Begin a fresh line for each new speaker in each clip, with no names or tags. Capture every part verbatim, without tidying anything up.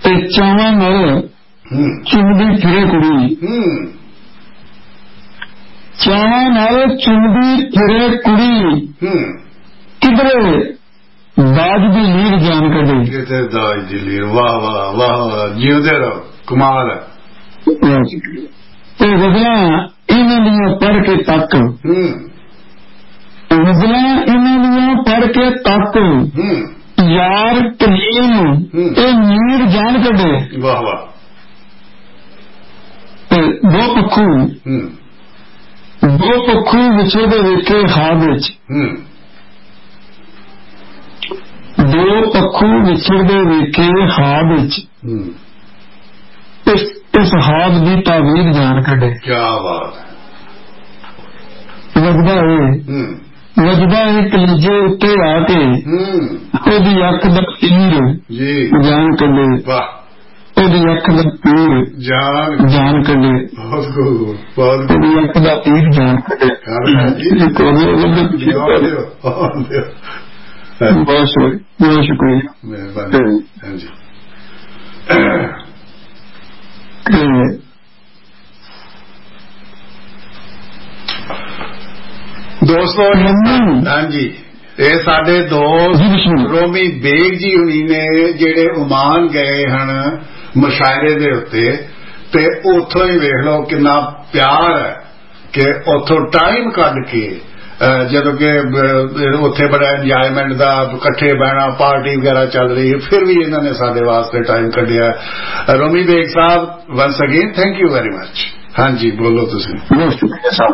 ਤੇ ਚਾਵਾਂ ਨਾਲ ਚੁੰਮਦੀ ਫਿਰੇ ਕੁੜੀ, ਚਾਵਾਂ ਨਾਲ ਚੁੰਮਦੀ ਫਿਰੇ ਕੁੜੀ, ਕਿਧਰੇ ਦਾਜ ਦੀ ਲੀਰ ਜਾਣ ਕੱਢੇ,
ਕਿਤੇ ਦਾਜ ਦੀ ਲੀਰ। ਵਾਹ ਵਾਹ ਵਾਹ ਵਾਹ, ਜਿਉਂਦੇ ਰਹੋ, ਕਮਾਲ ਹੈ।
ਤੇ ਗਜ਼ਲਾਂ ਇਹਨਾਂ ਦੀਆਂ ਪੜ੍ਹ ਕੇ ਤੱਕ, ਗਜ਼ਲਾਂ ਇਹਨਾਂ ਦੀਆਂ ਪੜ੍ਹ ਕੇ ਤੱਕ, ਯਾਰ ਕਲੀਮ ਇਹ ਨੀਰ ਜਾਣ ਕੱਢੇ।
ਵਾਹ ਵਾਹ।
ਤੇ ਦੋ ਪੱਖੂ ਦੋ ਪੱਖੂ ਵਿਛੜਦੇ ਵੇਖੇ ਖਾਬ ਵਿੱਚ, ਦੋ ਪੱਖੂ ਵਿਛੜਦੇ ਵੇਖੇ ਖਾਬ ਵਿੱਚ, ਇਸ ਇਸ ਹਾਬ ਦੀ ਤਾਵੀਰ ਜਾਣ ਕੱਢੇ।
ਕਿਆ ਬਾਤ।
ਵਜਦਾ ਏ ਵਜਦਾ ਏ ਕਲੀਜੇ ਉੱਤੇ ਆ ਕੇ, ਉਹਦੀ ਅੱਖ ਦਾ ਪੀਰ ਜਾਣ ਕੱਢੇ, ਉਹਦੀ ਅੱਖ ਦਾ ਪੀਰ ਜਾਣ ਕੱਢੇ, ਉਹਦੀ ਅੱਖ ਦਾ ਪੀਰ ਜਾਣ ਕੱਢੇ। ਬਹੁਤ ਬਹੁਤ ਸ਼ੁਕਰੀਆ, ਮਿਹਰਬਾਨੀ। ਹਾਂਜੀ ਦੋਸਤੋ, ਹਾਂਜੀ ਇਹ ਸਾਡੇ ਦੋਸਤ ਰੋਮੀ ਬੇਗ ਜੀ ਹੁਣੀ ਨੇ ਜਿਹੜੇ ਓਮਾਨ ਗਏ ਹਨ ਮੁਸ਼ਾਇਰੇ ਦੇ ਉੱਤੇ, ਤੇ ਉੱਥੋਂ ਹੀ ਵੇਖ ਲਓ ਕਿੰਨਾ ਪਿਆਰ ਹੈ ਕਿ ਉੱਥੋਂ ਟਾਈਮ ਕੱਢ ਕੇ, ਜਦੋਂ ਕਿ ਉੱਥੇ ਬੜਾ ਇੰਜੋਇਮੈਂਟ ਦਾ ਇਕੱਠੇ ਬਹਿਣਾ, ਪਾਰਟੀ ਵਗੈਰਾ ਚੱਲ ਰਹੀ ਹੈ, ਫਿਰ ਵੀ ਇਹਨਾਂ ਨੇ ਸਾਡੇ ਵਾਸਤੇ ਟਾਈਮ ਕੱਢਿਆ। ਰੋਮੀ ਬੇਗ ਸਾਹਿਬ, ਵੰਸ again thank you very much. ਹਾਂਜੀ ਬੋਲੋ ਤੁਸੀਂ। ਬਹੁਤ ਸ਼ੁਕਰੀਆ ਸਾਹਿਬ।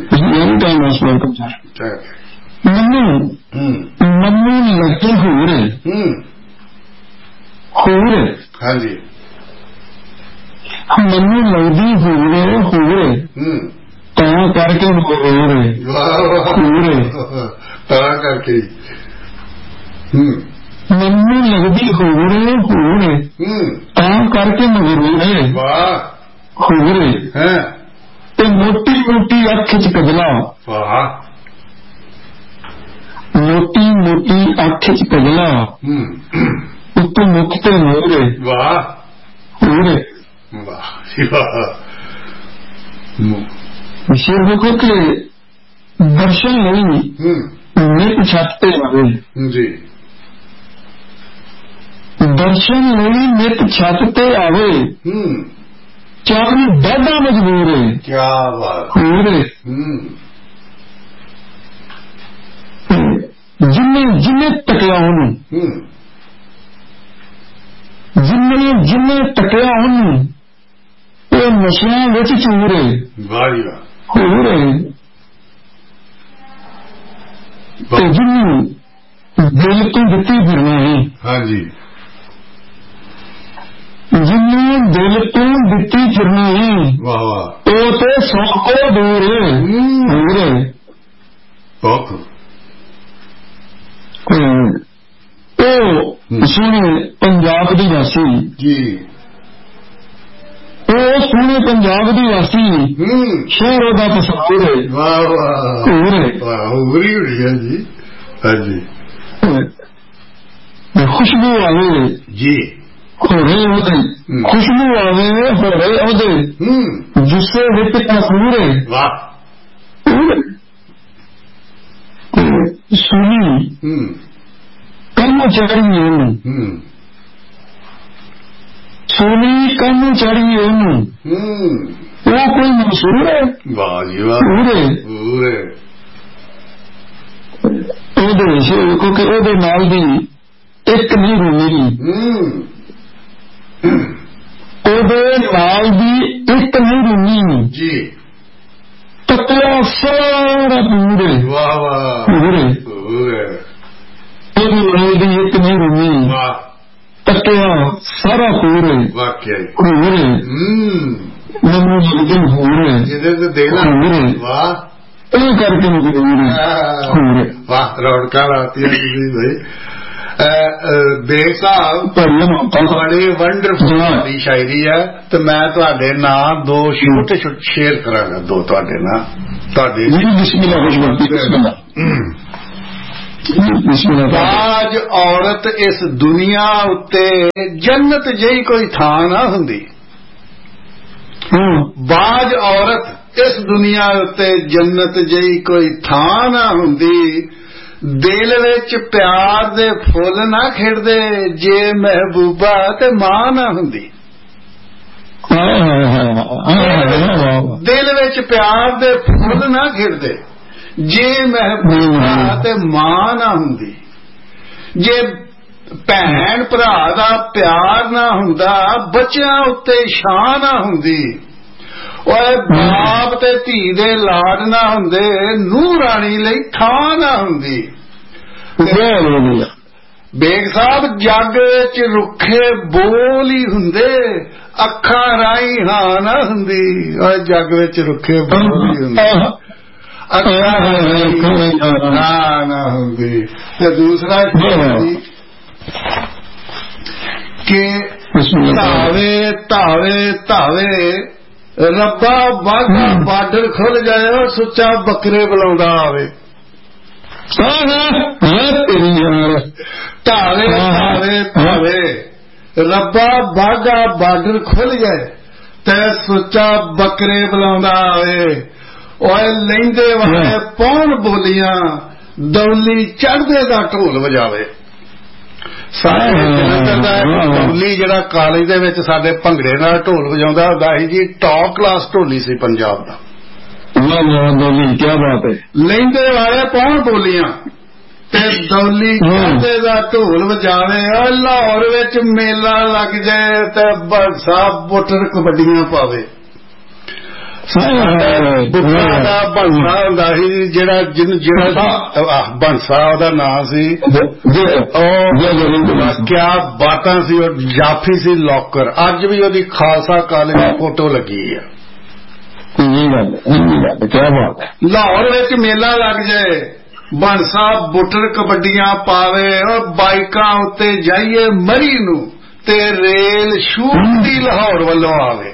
ਮੈਨੂੰ ਮੈਨੂੰ ਲੱਗਦੀ ਹੋਰ ਹੋਰ
ਹਾਂਜੀ
ਮੈਨੂੰ ਲੱਗਦੀ ਹੋਰ ਹੋਰ ਤਾਂ ਕਰਕੇ ਹੋਰ
ਤਾਂ ਕਰਕੇ
ਮੈਨੂੰ ਲੱਗਦੀ ਹੋਰ ਹੋਰ ਤਾਂ ਕਰਕੇ ਮਗਰ
ਵਾਹ
ਹੋਰ
ਹੈ।
ਤੇ ਮੋਟੀ ਮੋਟੀ ਅੱਖ ਚ ਕਜਲਾ,
ਵਾਹ
ਮੋਟੀ ਮੋਟੀ ਅੱਖ ਚ ਕਜਲਾ, ਉੱਤੋਂ ਮੁੱਖ ਤੇ ਮੋਹਰੇ।
ਵਾਹ
ਹੋਰ
ਵਾਹ ਵਾਹ।
ਸ਼ੇਰ ਦੇਖੋ ਕਿ ਦਰਸ਼ਨ ਲਈ ਨਿਤ ਛੱਤ ਤੇ ਆਵੇ
ਜੀ,
ਦਰਸ਼ਨ ਲਈ ਨਿਤ ਛੱਤ ਤੇ ਆਵੇ, ਚਾਵੀ ਡਾਢਾ ਮਜਬੂਰ ਹੈ।
ਕਿਆ ਬਾਤ।
ਹੋਰ ਜਿੰਨੇ ਜਿੰਨੇ ਤਕਿਆ ਉਹਨੂੰ, ਜਿੰਨੇ ਜਿੰਨੇ ਤਕਿਆ ਉਹਨੂੰ, ਉਹ ਨਸ਼ਿਆਂ ਵਿੱਚ ਚੂਰ ਹੈ।
ਵਾਹ ਜੀ ਵਾਹ।
ਹੋਰ ਤੇ ਜਿਹਨੂੰ ਦਿਲ ਤੋਂ ਦਿੱਤੀ ਫਿਰਨਾ ਹੈ,
ਹਾਂਜੀ
ਜਿਹਨੂੰ ਦਿਲ ਤੋਂ ਦਿੱਤੀ ਫਿਰਨੀ ਹੈ,
ਵਾਹ ਵਾਹ,
ਉਹ ਤੇ ਸੌ ਕੋ ਦੂਰ ਹੈ। ਹੋਰ
ਬਹੁਤ
ਉਹ ਸੋਹਣੇ ਪੰਜਾਬ ਦੀ ਵਾਸੀ
ਜੀ,
ਉਹ ਸੋਹਣੇ ਪੰਜਾਬ ਦੀ ਵਾਸੀ, ਸ਼ਹਿਰ ਉਹਦਾ ਪਸੰਦ ਹੈ।
ਵਾਹ ਵਾਹ
ਹੋਰ
ਵਾਹ, ਹੋਰੀ ਹੋਰੀ ਹੈ ਜੀ। ਹਾਂਜੀ
ਖੁਸ਼ਬੂ ਆਵੇ
ਜੀ,
ਹੋਰੇ ਉਹਦੇ, ਖੁਸ਼ਬੂ ਆਵੇ ਹੋਰੇ ਉਹਦੇ, ਜੁੱਸੇ ਵਿੱਚ ਕਸੂਰ ਹੈ।
ਵਾਹ
ਸੁਣੀ ਕੰਨ ਚੜੀ ਉਹਨੂੰ, ਸੁਣੀ ਕੰਨ ਚੜੀ ਉਹਨੂੰ, ਉਹ ਕੋਈ ਮਸ਼ਹੂਰ ਹੈ।
ਵਾਹ ਜੀ ਵਾਹ।
ਪੂਰੇ
ਪੂਰੇ
ਉਹਦੇ ਕਿਉਂਕਿ ਉਹਦੇ ਨਾਲ ਦੀ ਇੱਕ ਨਹੀਂ ਰੂਮੀ, ਉਹਦੇ ਨਾਲ ਦੀ ਇੱਕ ਨਹੀਂ ਰੂਮੀ
ਜੀ,
ਤਕਲਾ ਸਾਰਾ ਪੂਰੇ।
ਵਾਹ ਵਾਹ
ਪੂਰੇ
ਪੂਰੇ
ਉਹਦੀ ਨਾਲ ਦੀ ਇੱਕ ਨਹੀਂ ਰੂਮੀ,
ਵਾਹ
ਤਕਿਆ ਸਾਰਾ ਪੂਰੇ।
ਵਾਕਿਆ
ਪੂਰੇ ਮੈਨੂੰ ਲੱਗਦੇ ਹੋਰ
ਜਿਹਦੇ ਤੇ ਦੇਣਾ। ਵਾਹ
ਇਹ ਕਰਕੇ ਮੈਨੂੰ
ਵਾਹ, ਰੌਣਕਾਂ ਲਾਤੀਆਂ ਤੁਸੀਂ ਭਾਈ। ਬੇਗ ਸਾਹਿਬ ਬੜੀ ਵੰਡਰਫੁਲ ਤੁਹਾਡੀ ਸ਼ਾਇਰੀ ਹੈ, ਤੇ ਮੈਂ ਤੁਹਾਡੇ ਨਾਂ ਦੋ ਛੋਟੇ ਛੋਟੇ ਸ਼ੇਅਰ ਕਰਾਂਗਾ, ਦੋ ਤੁਹਾਡੇ ਨਾਂ ਤੁਹਾਡੇ।
ਬਾਜ ਔਰਤ ਇਸ ਦੁਨੀਆ ਉੱਤੇ ਜੰਨਤ ਜਿਹੀ ਕੋਈ ਥਾਂ ਨਾ ਹੁੰਦੀ। ਬਾਜ ਔਰਤ ਇਸ ਦੁਨੀਆ ਉੱਤੇ ਜੰਨਤ ਜਿਹੀ ਕੋਈ ਥਾਂ ਨਾ ਹੁੰਦੀ। ਦਿਲ ਵਿੱਚ ਪਿਆਰ ਦੇ ਫੁੱਲ ਨਾ ਖਿੜਦੇ ਜੇ ਮਹਿਬੂਬਾ ਤੇ ਮਾਂ ਨਾ ਹੁੰਦੀ। ਦਿਲ ਵਿੱਚ ਪਿਆਰ ਦੇ ਫੁੱਲ ਨਾ ਖਿੜਦੇ ਜੇ ਮਹਿਬੂਬਾ ਤੇ ਮਾਂ ਨਾ ਹੁੰਦੀ। ਜੇ ਭੈਣ ਭਰਾ ਦਾ ਪਿਆਰ ਨਾ ਹੁੰਦਾ ਬੱਚਿਆਂ ਉੱਤੇ ਛਾਂ ਨਾ ਹੁੰਦੀ। ਓਏ ਬਾਪ ਤੇ ਧੀ ਦੇ ਲਾਡ ਨਾ ਹੁੰਦੇ ਨੂੰਹ ਰਾਣੀ ਲਈ ਥਾਂ ਨਾ ਹੁੰਦੀ। ਬੇਗ ਸਾਹਿਬ ਜੱਗ ਵਿੱਚ ਰੁੱਖੇ ਬੋਲ ਹੀ ਹੁੰਦੇ ਅੱਖਾਂ ਰਾਹੀਂ ਹਾਂ ਨਾ ਹੁੰਦੀ। ਓਏ ਜੱਗ ਵਿੱਚ ਰੁੱਖੇ ਬੋਲ ਹੀ ਹੁੰਦੇ ਅੱਖਾਂ ਰਾਹੀਂ ਹਾਂ ਨਾ ਹੁੰਦੀ। ਤੇ ਦੂਸਰਾ ਕਿ ਧਾਵੇ ਧਾਵੇ ਧਾਵੇ ਰੱਬਾ ਵਾਘਾ ਬਾਰਡਰ ਖੁੱਲ ਜਾਏ ਸੁੱਚਾ ਬੱਕਰੇ ਬੁਲਾਉਂਦਾ ਆਵੇ। ਧਾਵੇ ਧਾਵੇ ਧਾਵੇ ਰੱਬਾ ਵਾਘਾ ਬਾਰਡਰ ਖੁੱਲ ਜਾਏ ਤੇ ਸੁੱਚਾ ਬੱਕਰੇ ਬੁਲਾਉਂਦਾ ਆਵੇ। ਓਏ ਲੈਂਦੇ ਵਾਲੇ ਪੌਣ ਬੋਲੀਆਂ ਦੌਲੀ ਚੜ੍ਹਦੇ ਦਾ ਢੋਲ ਵਜਾਵੇ। ਸਾਡੇ ਜਲੰਧਰ ਦਾ ਢੋਲੀ ਜਿਹੜਾ ਕਾਲਜ ਦੇ ਵਿੱਚ ਸਾਡੇ ਭੰਗੜੇ ਨਾਲ ਢੋਲ ਵਜਾਉਂਦਾ ਹੁੰਦਾ ਸੀ ਜੀ ਟੌਪ ਕਲਾਸ ਢੋਲੀ ਸੀ ਪੰਜਾਬ ਦਾ। ਕੀ ਬਾਤ ਹੈ। ਲੈਂਦੇ ਵਾਲੇ ਪੌਣ ਬੋਲੀਆਂ ਤੇ ਦੌਲੀ ਚੜ੍ਹਦੇ ਦਾ ਢੋਲ ਵਜਾਵੇ। ਲਾਹੌਰ ਵਿੱਚ ਮੇਲਾ ਲੱਗ ਜਾਏ ਤੇ ਬੰਸਾ ਬੁੱਟਰ ਕਬੱਡੀਆਂ ਪਾਵੇ। ਬੁੱਟਰਾਂ ਦਾ ਬੰਸਾ ਹੁੰਦਾ ਸੀ ਜਿਹੜਾ ਜਿਹਨੂੰ ਜਿਹੜਾ ਬੰਸਾ ਉਹਦਾ ਨਾਂ ਸੀ। ਕਿਆ ਬਾਤਾਂ ਸੀ। ਉਹ ਜਾਫੀ ਸੀ ਲੌਕਰ। ਅੱਜ ਵੀ ਉਹਦੀ ਖਾਲਸਾ ਕਾਲਜ ਦੀ ਫੋਟੋ ਲੱਗੀ ਆ। ਲਾਹੌਰ ਵਿੱਚ ਮੇਲਾ ਲੱਗ ਜਾਏ ਬੰਸਾ ਬੁੱਟਰ ਕਬੱਡੀਆਂ ਪਾਵੇ। ਉਹ ਬਾਈਕਾਂ ਉੱਤੇ ਜਾਈਏ ਮਰੀ ਨੂੰ ਤੇ ਰੇਲ ਸ਼ੂਟ ਦੀ ਲਾਹੌਰ ਵੱਲੋਂ ਆਵੇ।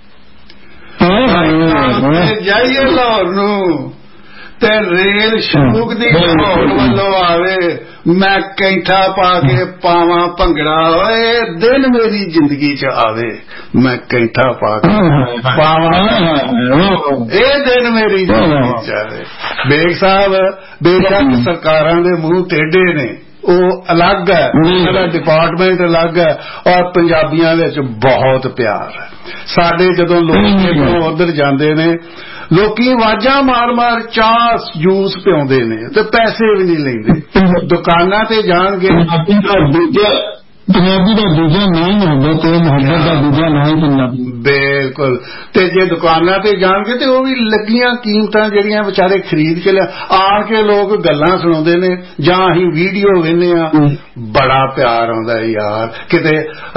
ਜਾਈਏ ਲਾਹੌਰ ਨੂੰ ਤੇ ਰੇਲ ਸ਼ੂਕ ਦੀ ਲਾਹੌਰ ਵੱਲੋਂ ਆਵੇ। ਮੈਂ ਕੈਂਠਾ ਪਾ ਕੇ ਪਾਵਾਂ ਭੰਗੜਾ। ਓਏ ਦਿਨ ਮੇਰੀ ਜ਼ਿੰਦਗੀ ਚ ਆਵੇ ਮੈਂ ਕੈਂਠਾ ਪਾ ਕੇ ਪਾਵਾਂ ਇਹ ਦਿਨ ਮੇਰੀ ਜ਼ਿੰਦਗੀ ਚ ਆਵੇ। ਬੇਗ ਸਾਹਿਬ ਬੇਸ਼ੱਕ ਸਰਕਾਰਾਂ ਦੇ ਮੂੰਹ ਟੇਢੇ ਨੇ ਉਹ ਅਲੱਗ ਹੈ। ਉਹਨਾਂ ਦਾ ਡਿਪਾਰਟਮੈਂਟ ਅਲੱਗ ਹੈ ਔਰ ਪੰਜਾਬੀਆਂ ਵਿੱਚ ਬਹੁਤ ਪਿਆਰ ਹੈ। ਸਾਡੇ ਜਦੋਂ ਲੋਕ ਉੱਧਰ ਜਾਂਦੇ ਨੇ ਲੋਕੀ ਆਵਾਜ਼ਾਂ ਮਾਰ ਮਾਰ ਚਾਹ ਜੂਸ ਪਿਆਉਂਦੇ ਨੇ ਤੇ ਪੈਸੇ ਵੀ ਨਹੀਂ ਲੈਂਦੇ। ਦੁਕਾਨਾਂ ਤੇ ਜਾਣਗੇ ਪੰਜਾਬੀ ਦਾ ਦੂਜਾ ਨਾਮ ਹੁੰਦਾ ਤੇ ਮੁਹੱਬਤ ਦਾ ਦੂਜਾ ਨਾਮ ਪੰਜਾਬੀ। ਬਿਲਕੁਲ। ਤੇ ਜੇ ਦੁਕਾਨਾਂ ਤੇ ਜਾਣਗੇ ਤੇ ਉਹ ਵੀ ਲੱਗੀਆਂ ਕੀਮਤਾਂ ਜਿਹੜੀਆਂ ਵਿਚਾਰੇ ਖਰੀਦ ਕੇ ਆਣ ਕੇ ਲੋਕ ਗੱਲਾਂ ਸੁਣਾਉਂਦੇ ਨੇ ਜਾਂ ਅਸੀਂ ਵੀਡੀਓ ਵੇਖਦੇ ਆ। ਬੜਾ ਪਿਆਰ ਆਉਂਦਾ ਯਾਰ ਕਿਤੇ।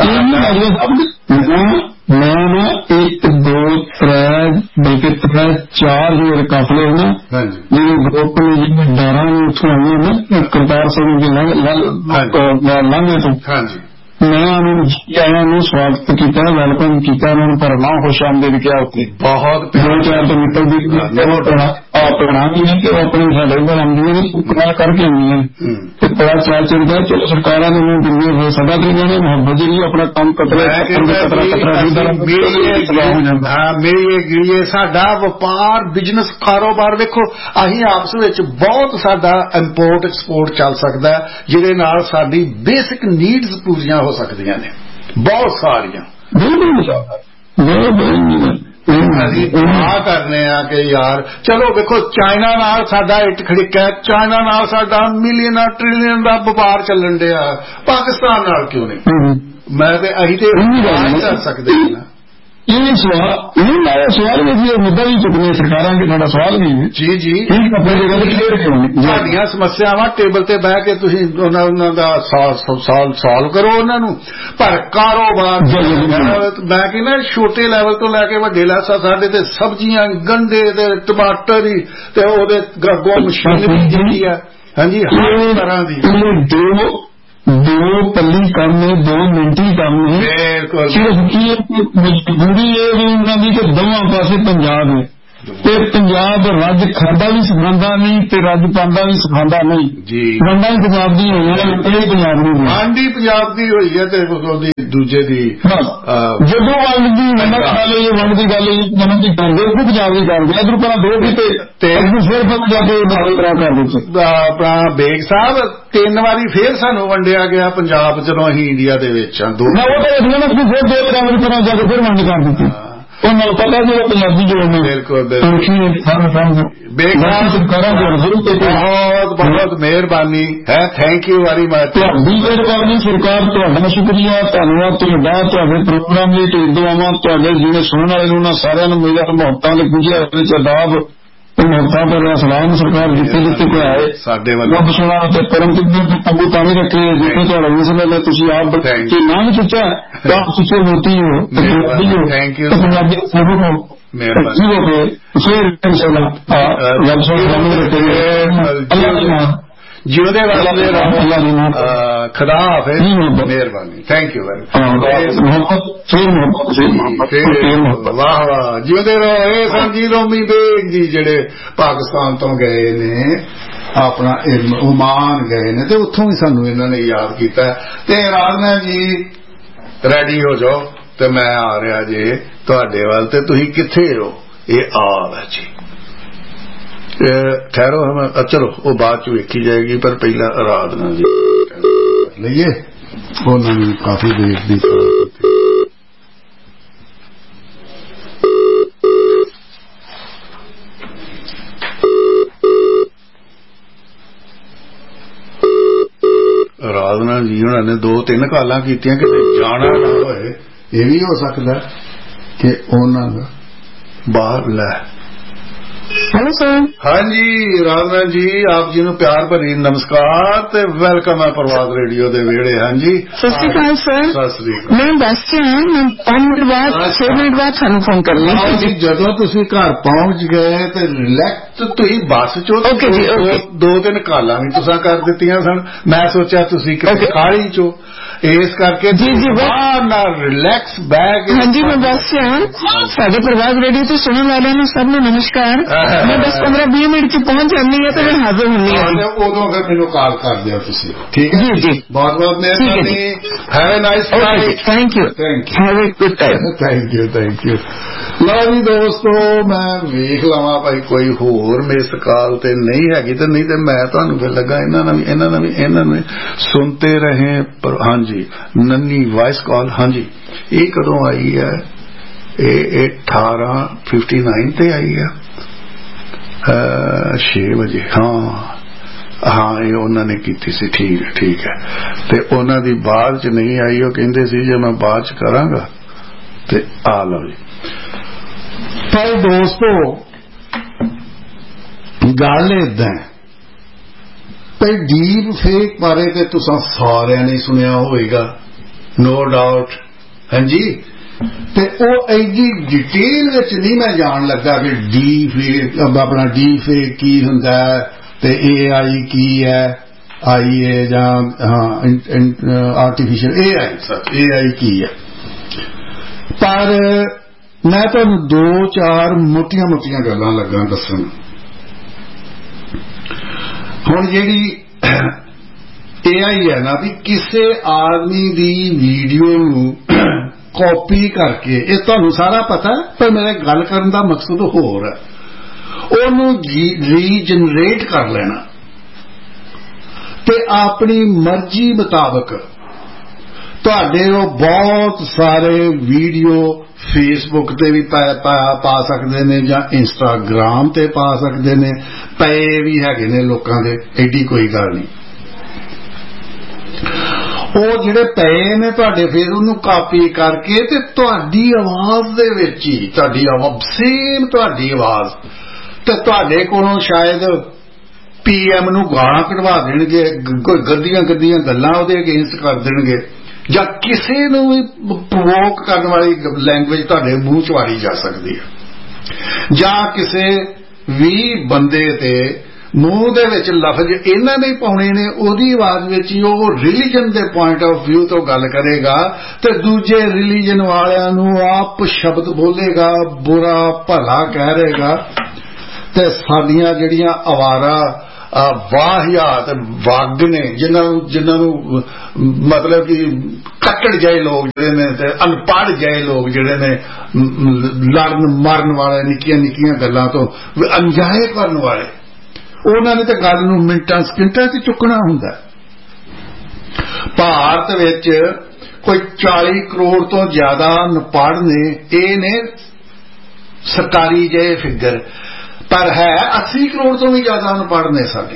ਮੈਂ ਨਾ ਇੱਕ ਦੋ ਤਰੇ ਬਲਕਿ ਤਰੇ ਚਾਰ ਜਿਹੜੇ ਕਾਫਲੇ ਨਾ ਜਿਹੜੇ ਗਰੁੱਪ ਨੇ ਜਿਹਨੇ ਡਾਰਾਂ ਨੂੰ ਉੱਥੋਂ ਆਏ ਨਾ ਕਰਤਾਰ ਸਿੰਘ ਜੀ ਲਾਂਘੇ ਤੋਂ ਮੈਂ ਉਹਨਾਂ ਨੂੰ ਸਵਾਗਤ ਕੀਤਾ ਵੈਲਕਮ ਕੀਤਾ। ਉਹਨਾਂ ਨੂੰ ਭਰਨਾ ਖੁਸ਼ ਆਮਦੀਦ ਕਿਹਾ। ਉੱਥੇ ਬਹੁਤ ਦੋ ਚਾਰ ਤੋਂ ਮਿੱਤਰ ਦੀ ਆਪਣਾ ਵੀ ਹੈ ਕਿ ਉਹ ਆਪਣੇ ਸਾਡੇ ਕੋਲ ਆਉਂਦੀਆਂ ਨੇ ਕਰਾ ਕਰਕੇ ਆਉਂਦੀਆਂ ਤੇ ਬੜਾ ਚਾਰ ਚੜਦਾ। ਚਲੋ ਸਰਕਾਰਾਂ ਨੇ ਮੈਨੂੰ ਦਿੰਦੀਆਂ ਸਾਡਾ ਤੇ ਜਾਣੇ ਮੁਹੱਬਤ ਜੀ ਆਪਣਾ ਕੰਮ ਕਤਰਾ ਕਤਰਾ ਕਤਰਾ ਮੇਰੀ ਗਿਰੀਏ ਸਾਡਾ ਵਪਾਰ ਬਿਜ਼ਨਸ ਕਾਰੋਬਾਰ ਵੇਖੋ ਅਸੀਂ ਆਪਸ ਵਿੱਚ ਬਹੁਤ ਸਾਡਾ ਇੰਪੋਰਟ ਐਕਸਪੋਰਟ ਚੱਲ ਸਕਦਾ ਜਿਹਦੇ ਨਾਲ ਸਾਡੀ ਬੇਸਿਕ ਨੀਡਸ ਪੂਰੀਆਂ ਹੋ ਸਕਦੀਆਂ ਨੇ ਬਹੁਤ ਸਾਰੀਆਂ। ਅਸੀਂ ਦੁਆ ਕਰਨੇ ਆ ਕਿ ਯਾਰ ਚਲੋ ਵੇਖੋ ਚਾਈਨਾ ਨਾਲ ਸਾਡਾ ਇੱਟ ਖੜਿੱਕਾ। ਚਾਈਨਾ ਨਾਲ ਸਾਡਾ ਮਿਲੀਅਨ ਟ੍ਰਿਲੀਅਨ ਦਾ ਵਪਾਰ ਚੱਲਣ ਡਿਆ। ਪਾਕਿਸਤਾਨ ਨਾਲ ਕਿਉਂ ਨਹੀਂ? ਮੈਂ ਤੇ ਅਸੀਂ ਤੇ ਨਹੀਂ ਕਰ ਸਕਦੇ ਨਾ। ਇਹ ਸਵਾਲ ਇਹ ਨਵਾਂ ਸਵਾਲ ਵੀ ਮੁੱਦਾ ਵੀ ਚੁੱਕਣੇ ਸਰਕਾਰਾਂ ਕੇ ਸਾਡਾ ਸਵਾਲ ਵੀ ਹੈ। ਜੀ ਜੀ ਸਾਡੀਆਂ ਸਮੱਸਿਆਵਾਂ ਟੇਬਲ ਤੇ ਬਹਿ ਕੇ ਤੁਸੀਂ ਉਹਨਾਂ ਉਹਨਾਂ ਦਾ ਸੋਲਵ ਕਰੋ ਉਹਨਾਂ ਨੂੰ। ਪਰ ਕਾਰੋਬਾਰ ਮੈਂ ਕਹਿੰਦਾ ਛੋਟੇ ਲੈਵਲ ਤੋਂ ਲੈ ਕੇ ਵੱਡੇ ਲੈਵਲ ਸਾਡੇ ਤੇ ਸਬਜ਼ੀਆਂ ਗੰਢੇ ਤੇ ਟਮਾਟਰ ਹੀ ਤੇ ਉਹਦੇ ਅੱਗੋਂ ਮਸ਼ੀਨਰੀ ਜਿਹੜੀ ਆ ਹਾਂਜੀ ਹਰ ਤਰ੍ਹਾਂ ਦੀ ਦੋ ਪੱਲੀ ਕੰਮ ਨੇ ਦੋ ਮਿੰਟੀ ਕੰਮ ਨੇ। ਸਿਰਫ ਕੀ ਮਜਬੂਰੀ ਇਹ ਵੀ ਉਹਨਾਂ ਦੀ ਕਿ ਦੋਵਾਂ ਪਾਸੇ ਪੰਜਾਬ ਹੈ
ਤੇ ਪੰਜਾਬ ਰੱਜ ਖਾਂਦਾ ਵੀ ਸਿਖਾਉਂਦਾ ਨਹੀਂ ਤੇ ਰੱਜ ਪਾਉਂਦਾ ਵੀ ਸਿਖਾਉਂਦਾ ਨਹੀਂ
ਜੀ।
ਵੰਡਾਂ ਹੀ ਪੰਜਾਬ ਦੀ ਹੋਈਆਂ ਇਹ ਪੰਜਾਬ ਦੀ
ਆਂਡੀ ਪੰਜਾਬ ਦੀ ਹੋਈ ਹੈ ਤੇ ਦੂਜੇ ਦੀ
ਜਦੋਂ ਵੰਡ ਦੀ ਵੰਡ ਗੱਲ ਹੋਈ ਵੰਡ ਦੀ ਗੱਲ ਹੋਈ ਜਨਮ ਦੀ ਕਰਦੇ ਉਹ ਪੰਜਾਬ ਦੀ ਕਰਦੇ ਇਧਰ ਪਰ ਦੋ ਵੀ ਤੇ ਫਿਰ ਜਾ ਕੇ ਨਾਲ ਕਰਾ ਕਰ ਦਿੱਤੇ
ਆਪਣਾ ਬੇਗ ਸਾਹਿਬ ਤਿੰਨ ਵਾਰੀ ਫੇਰ ਸਾਨੂੰ ਵੰਡਿਆ ਗਿਆ ਪੰਜਾਬ ਜਦੋਂ ਅਸੀਂ ਇੰਡੀਆ ਦੇ ਵਿੱਚ ਦੋ
ਉਹ ਤਾਂ ਫਿਰ ਦੋ ਤਰ੍ਹਾਂ ਤਰ੍ਹਾਂ ਜਾ ਕੇ ਫਿਰ ਵੰਡ ਕਰ ਦਿੱਤੀ ਉਹ ਨਾਲ ਪਤਾ ਜਿਹੜਾ ਪੰਜਾਬੀ ਜੋ ਨੇ
ਬਿਲਕੁਲ
ਬੇਗ
ਬਹੁਤ ਬਹੁਤ ਮਿਹਰਬਾਨੀ ਹੈ ਥੈਂਕ ਯੂ ਵੈਰੀ ਮਚ
ਤੁਹਾਡੀ ਮਿਹਰਬਾਨੀ ਸਰਕਾਰ ਤੁਹਾਡਾ ਸ਼ੁਕਰੀਆ ਧੰਨਵਾਦ ਤੁਹਾਡਾ ਤੁਹਾਡੇ ਪ੍ਰੋਗਰਾਮ ਲਈ ਤੇ ਦੁਆਵਾਂ ਤੁਹਾਡੇ ਜਿਹੜੇ ਸੁਣਨ ਵਾਲੇ ਨੂੰ ਸਾਰਿਆਂ ਨੂੰ ਮੇਰਾ ਮੁਹੱਬਤਾਂ ਦੇ ਗੁਜਿਆ ਵਿੱਚ ਅਦਾਬ ਮੁਹੱਬਤਾਂ ਪਰ ਸਲਾਮ ਸਰਕਾਰ ਜਿੱਥੇ ਜਿੱਥੇ ਕੋਈ ਆਏ
ਸਾਡੇ ਵੱਲੋਂ
ਰੱਬ ਸੁਣਾ ਤੇ ਪਰਮ ਕਿੰਨੇ ਤੰਬੂ ਤਾਵੀਂ ਰੱਖੇ ਜਿੱਥੇ ਤੁਹਾਡਾ ਉਸ ਵੇਲੇ ਤੁਸੀਂ ਆਪ ਕਿ ਨਾਮ ਚੁੱਚਾ ਆਪ ਸੁਚੇ ਹੋਤੀ ਹੋ
ਥੈਂਕ ਯੂ
ਪੰਜਾਬੀ ਸਭੂ ਨੂੰ
ਮਿਹਰਬਾਨੀ
ਹੋ ਕੇ ਫਿਰ ਇਨਸ਼ਾਅੱਲਾ ਰੱਬ ਸੁਣਾ ਅੱਲਾਹ
ਜਿਉਦੇ ਵਾਸਤੇ ਖੁਦਾ ਹਾਫਿਜ਼ ਮਿਹਰਬਾਨੀ ਥੈਂਕ ਯੂ ਵੈਰੀ ਵਾਹ ਵਾਹ ਜਿਉਦੇ ਰਹੋ ਇਹ ਸੰਜੀ ਰੋਮੀ ਬੇਗ ਜੀ ਜਿਹੜੇ ਪਾਕਿਸਤਾਨ ਤੋਂ ਗਏ ਨੇ ਆਪਣਾ ਉਮਾਨ ਗਏ ਨੇ ਤੇ ਉੱਥੋਂ ਵੀ ਸਾਨੂੰ ਇਹਨਾਂ ਨੇ ਯਾਦ ਕੀਤਾ ਤੇ ਰਾਜਨਾ ਜੀ ਰੈਡੀ ਹੋ ਜਾਓ ਤੇ ਮੈਂ ਆ ਰਿਹਾ ਜੇ ਤੁਹਾਡੇ ਵੱਲ ਤੇ ਤੁਸੀਂ ਕਿੱਥੇ ਹੋ ਇਹ ਆਲ ਹੈ ਜੀ ਠਹਿਰੋ ਹਮ ਚਲੋ ਉਹ ਬਾਅਦ ਚ ਵੇਖੀ ਜਾਏਗੀ ਪਰ ਪਹਿਲਾਂ ਆਰਾਧਨਾ ਜੀ ਲਈਏ ਉਹਨਾਂ ਨੇ ਕਾਫੀ ਦੇਰ ਦੀ ਆਰਾਧਨਾ ਜੀ ਉਹਨਾਂ ਨੇ ਦੋ ਤਿੰਨ ਕਾਲਾਂ ਕੀਤੀਆਂ ਕਿ ਜਾਣਾ ਨਾ ਹੋਏ ਇਹ ਵੀ ਹੋ ਸਕਦਾ ਕਿ ਉਹਨਾਂ ਦਾ ਬਾਹਰ ਲੈ
हेलो सर
हाँ जी राजना जी आप जी ਨੂੰ ਪਿਆਰ ਭਰੀ ਨਮਸਕਾਰ ਤੇ ਵੈਲਕਮ ਹੈ ਪ੍ਰਵਾਦ ਰੇਡੀਓ ਦੇ ਵਿਹੜੇ ਹਾਂ ਜੀ
ਸਤਿ ਸ਼੍ਰੀ ਅਕਾਲ ਸਰ
ਸਤਿ ਸ਼੍ਰੀ ਅਕਾਲ
ਮੈਂ ਦੱਸ ਕੇ ਹਾਂ ਮੈਂ ਪੰਜ ਮਿੰਟ ਬਾਅਦ ਛੇ ਮਿੰਟ ਬਾਅਦ ਤੁਹਾਨੂੰ ਫੋਨ ਕਰਨੀ
ਹਾਂ ਜੀ ਜਦੋਂ ਤੁਸੀਂ ਘਰ ਪਹੁੰਚ ਗਏ ਤੇ ਰਿਲੈਕਸ ਤੁਸੀਂ ਬੱਸ ਚੋਂ
ਓਕੇ ਜੀ ਓਕੇ
ਦੋ ਤਿੰਨ ਕਾਲਾਂ ਵੀ ਤੁਸੀਂ ਕਰ ਦਿੱਤੀਆਂ ਸਨ ਮੈਂ ਸੋਚਿਆ ਤੁਸੀਂ ਕਿਤੇ ਖਾਲੀ ਚੋ ਇਸ ਕਰਕੇ
ਜੀ ਜੀ
ਬਾਹਰ ਨਾਲ ਰਿਲੈਕਸ ਬੈਗ
हाँ जी मैं बस से हाँ साढ़े प्रभात रेडियो तो सुनने वाले ने सब ने नमस्कार मैं दस पंद्रह बीस मिनट च पहुंच जानी है तो मैं हाजिर होनी है
उदों फिर मैनू कॉल कर दिया तुसी ठीक है
जी जी
बहुत बहुत मेहरबानी have a nice flight
thank you
thank
you have a good time
thank you thank you लो जी दोस्तों मैं वेख लवां भाई कोई होर मिस कॉल ते नहीं हैगी ते नहीं ते मैं तुहानू फिर लगा इन्हां नाल इन्हां नाल इन्हां ने सुनते रहे पर हाँ जी नन्नी वॉइस कॉल हाँ जी ये कदों आई है ये अठारह फिफ्टी नाइन ते आई है छे बजे हाँ हाँ ये उन्होंने की सी ठीक है ठीक है ते उन्हां दी बाद च नहीं आई वो कहंदे सी जे मैं बाद च करांगा ते आ लो जी पर दोस्तों गल इदां भाई डीप फेक बारे ते तुसां सारियां ने सुनिया होएगा नो डाउट हाँ जी ते ओ एडी डिटेल विच नहीं मैं जान लगा कि डीप फेक अपना डीप फेक की हुंदा है ते ए आई की है आई ए जां हाँ आर्टिफिशियल ए आई सर ए आई की है पर मैं तुहानू दो चार मोटियां मोटियां गल्लां लगा दस्सण हुण जिहड़ी ए आई है ना भी किसी आदमी दी वीडियो नू कॉपी करके ये तुहानू सारा पता है पर मेरा गल करन दा मकसद होर है ओनू रीजनरेट कर लेना ते अपनी मर्जी मुताबिक तुहाडे वो बहुत सारे वीडियो फेसबुक ते भी पा, पा, पा सकते ने जां इंस्टाग्राम ते पा सकते ने पे भी हैगे ने लोकां दे एडी कोई गल नहीं ਉਹ ਜਿਹੜੇ ਪਏ ਨੇ ਤੁਹਾਡੇ ਫਿਰ ਉਹਨੂੰ ਕਾਪੀ ਕਰਕੇ ਤੇ ਤੁਹਾਡੀ ਆਵਾਜ਼ ਦੇ ਵਿੱਚ ਹੀ ਤੁਹਾਡੀ ਆਵਾਜ਼ ਸੇਮ ਤੁਹਾਡੀ ਆਵਾਜ਼ ਤੇ ਤੁਹਾਡੇ ਕੋਲੋਂ ਸ਼ਾਇਦ ਪੀਐਮ ਨੂੰ ਗਾਲਾਂ ਕਢਵਾ ਦੇਣਗੇ ਕੋਈ ਗੱਡੀਆਂ ਗੱਡੀਆਂ ਗੱਲਾਂ ਉਹਦੇ ਅਗੇਂਸਟ ਕਰ ਦੇਣਗੇ ਜਾਂ ਕਿਸੇ ਨੂੰ ਵੀ ਪ੍ਰੋਵੋਕ ਕਰਨ ਵਾਲੀ ਲੈਂਗੁਏਜ ਤੁਹਾਡੇ ਮੂੰਹ ਚ ਵਾਰੀ ਜਾ ਸਕਦੀ ਹੈ ਜਾਂ ਕਿਸੇ ਵੀ ਬੰਦੇ ਤੇ ਮੂੰਹ ਦੇ ਵਿੱਚ ਲਫ਼ਜ਼ ਇਹਨਾਂ ਨੇ ਪਾਉਣੇ ਨੇ, ਉਹਦੀ ਆਵਾਜ਼ ਵਿੱਚ ਹੀ ਉਹ ਰਿਲੀਜਨ ਦੇ ਪੁਆਇੰਟ ਆਫ ਵਿਊ ਤੋਂ ਗੱਲ ਕਰੇਗਾ ਤੇ ਦੂਜੇ ਰਿਲੀਜਨ ਵਾਲਿਆਂ ਨੂੰ ਆਪ ਸ਼ਬਦ ਬੋਲੇਗਾ, ਬੁਰਾ ਭਲਾ ਕਹਿ ਰਹੇਗਾ। ਤੇ ਸਾਡੀਆਂ ਜਿਹੜੀਆਂ ਅਵਾਰਾ ਵਾਹਿਆਤ ਵਗ ਨੇ, ਜਿਨ੍ਹਾਂ ਨੂੰ ਜਿਨ੍ਹਾਂ ਨੂੰ ਮਤਲਬ ਕਿ ਕੱਟੜ ਜਾਏ ਲੋਕ ਜਿਹੜੇ ਨੇ ਤੇ ਅਨਪੜ੍ਹ ਜਾਏ ਲੋਕ ਜਿਹੜੇ ਨੇ, ਲੜਨ ਮਰਨ ਵਾਲੇ, ਨਿੱਕੀਆਂ ਨਿੱਕੀਆਂ ਗੱਲਾਂ ਤੋਂ ਅਣਜਾਣੇ ਕਰਨ ਵਾਲੇ, ਉਹਨਾਂ ਨੇ ਤਾਂ ਗੱਲ ਨੂੰ ਮਿੰਟਾਂ ਸਕਿੰਟਾਂ 'ਚ ਚੁੱਕਣਾ ਹੁੰਦਾ। ਭਾਰਤ ਵਿੱਚ ਕੋਈ ਚਾਲੀ ਕਰੋੜ ਤੋਂ ਜ਼ਿਆਦਾ ਅਨਪੜ੍ਹ ਨੇ, ਇਹ ਨੇ ਸਰਕਾਰੀ ਜਿਹੇ ਫਿਗਰ, ਪਰ ਹੈ अस्सी ਕਰੋੜ ਤੋਂ ਵੀ ਜ਼ਿਆਦਾ ਅਨਪੜ੍ਹ ਨੇ ਸਾਡੇ।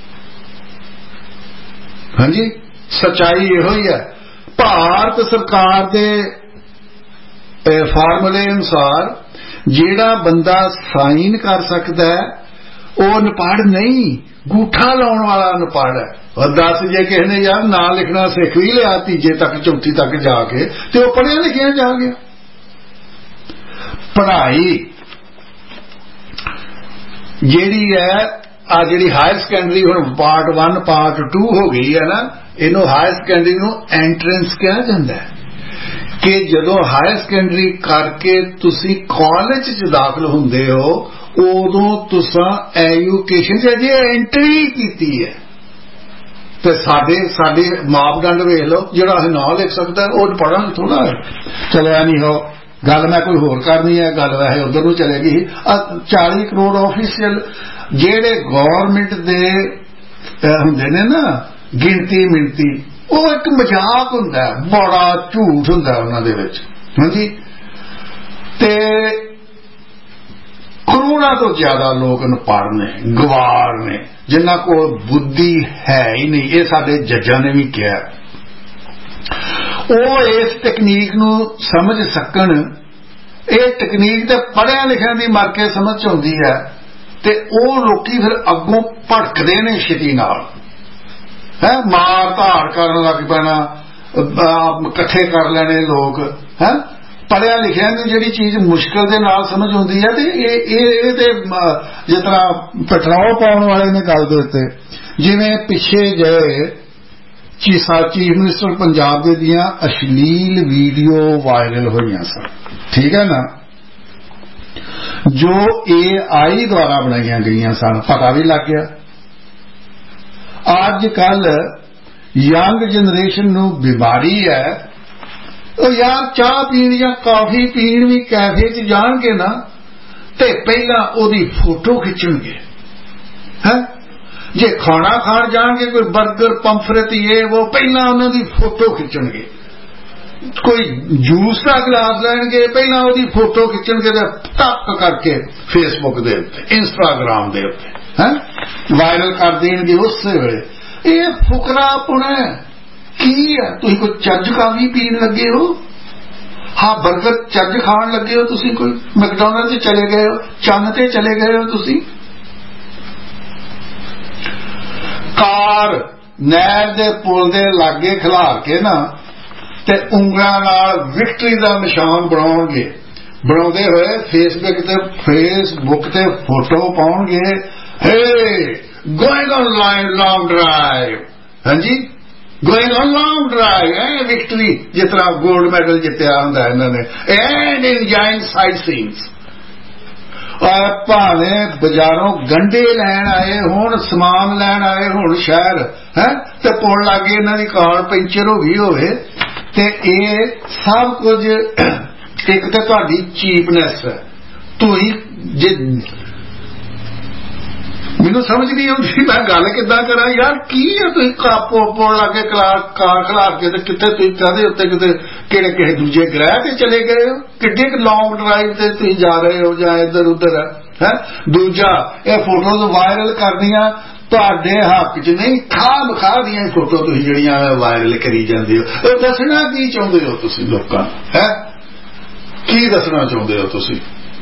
ਹਾਂਜੀ, ਸੱਚਾਈ ਇਹੋ ਹੀ ਹੈ। ਭਾਰਤ ਸਰਕਾਰ ਦੇ ਫਾਰਮੂਲੇ ਅਨੁਸਾਰ ਜਿਹੜਾ ਬੰਦਾ ਸਾਈਨ ਕਰ ਸਕਦਾ ਹੈ ਉਹ ਅਨਪੜ੍ਹ ਨਹੀਂ, ਗੂਠਾ ਲਾਉਣ ਵਾਲਾ ਅਨਪੜ੍ਹ ਹੈ। और दस जे किसी ने यार ना लिखना सिख भी लिया तीजे तक चौथी तक जाके तो वह पढ़िया लिखिया जा गया। पढ़ाई ਜਿਹੜੀ है आ जी हायर सैकेंडरी हुण पार्ट वन पार्ट टू हो गई है ना, इनू हायर सैकेंडरी नू एंट्रेंस कहा जाता है कि जदों हायर सैकेंडरी करके तुसी कॉलेज च दाखिल हुंदे हो उदों तुसां एजुकेशन च अजे एंट्री कीती है। ते साडे साडे मापदंड वेख लो, जिहड़ा असीं ना लिख सकदा ओह पढ़न थोड़ा है। चलो ऐ नहीं हो गल, मैं कोई होर करनी है गल, वैसे उधर नूं चलेगी। चाली करोड़ ऑफिशियल जिहड़े गौरमेंट दे हुंदे ने ना गिनती मिनती, ओह एक मजाक हुंदा है, बड़ा झूठ हुंदा उन्हां दे विच। हां जी, ते करोड़ां तो ज्यादा लोग अनपढ़ ने, गवार ने, जिन्हां कोल बुद्धि है ही नहीं। ये साडे जजां ने भी कहा, ਉਹ इस तकनीक नूं समझ सकन। ਇਹ तकनीक ते पढ़िया लिखिया दी मर के समझ आउंदी है ते ਉਹ लोकी फिर अगों भड़कदे ने छेती नाल, है मार धाड़ करन लग पैना, इकट्ठे कर लेने लोग। है पढ़िया लिखिया दी जिहड़ी चीज़ मुश्किल दे नाल समझ आउंदी है ते ਇਹ ते जिस तरह पेट्रोल पाउण वाले ने गल दे उत्ते, जिवें पिछे गए चीफ मिनिस्टर पंजाब दे दियां अश्लील वीडियो वायरल होईयां सन, ठीक है ना, जो ए आई द्वारा बनाईयां गईयां सन, पता भी लग गया। अज कल यंग जनरेशन नूं बीमारी है, तो यार चाह पीण या कॉफी पीण भी कैफे च जाणगे ना ते पहला ओदी फोटो खिच्चणगे। है जे खाना खाण जाणगे कोई बर्गर पंफरेट ये वो पहला उन्हां दी फोटो खिच्चणगे, कोई जूस का गिलास लैणगे पहला ओदी फोटो खिच्चणगे ते टक करके फेसबुक दे उत्ते इंस्टाग्राम दे उत्ते है वायरल कर देणगे उसे वेले। ये फुकरापण है की है? तुसीं कोई चज काफी पीण लगे हो? हाँ बर्गर चज खाण लगे हो तुसीं? कोई मैकडॉनल्ड चले गए हो, चन्न ते चले गए हो तुसीं? कार नहर दे पुल दे लागे खिलार के ना ते उंगलां नाल विक्टरी दा निशान बनाउणगे, बनाउंदे होए फेसबुक ते फेसबुक ते photo पाउणगे, hey going on long drive. हां जी, गोइंग ऑन लॉन्ग ड्राइव है विक्टरी, जिस तरह गोल्ड मैडल जितया हुंदा है इन्हां ने, एंड एंजॉयिंग साइट सीन्स। और भावे बाजारों गंढे लैन आए हुण, समान लैन आए हुण शहर है ते पुल लागे इन्हां दी कार पंचर हो गई होवे ते ये सब कुछ एक ते तुहाडी चीपनेस है। तुही जे मैनू समझ नहीं आती मैं गल किदां करा यार, की है तुसीं कापो पुल लागे कार खिलार के ते किते तुसीं कहदे उत्ते किते किहड़े किसे दूजे ग्रह ते चले गए हो? किड्डे क लॉन्ग ड्राइव ते तुसीं जा रहे हो जां इधर उधर है? दूजा ये फोटोज वायरल करनियां तुहाडे हक च नहीं, खाम खा दियां फोटो तुसीं जिहड़ियां वायरल करी जांदे हो। ये दसना की चाहुंदे हो तुसीं लोकां नूं? है की दसना चाहुंदे हो तुसीं?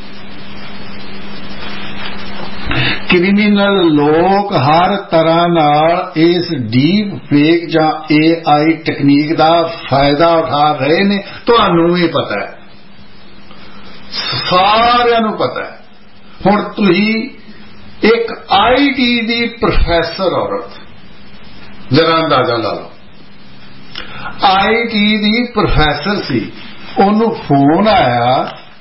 क्रिमिनल लोग हर तरह नाल इस डीप फेक जां ए आई तकनीक दा फायदा उठा रहे ने, तुहानूं भी पता है, सारिआं नूं पता है। हुण तुसीं एक आई टी दी प्रोफैसर औरत, जरा अंदाजा ला लो, आई टी दी प्रोफैसर सी, ओनू फोन आया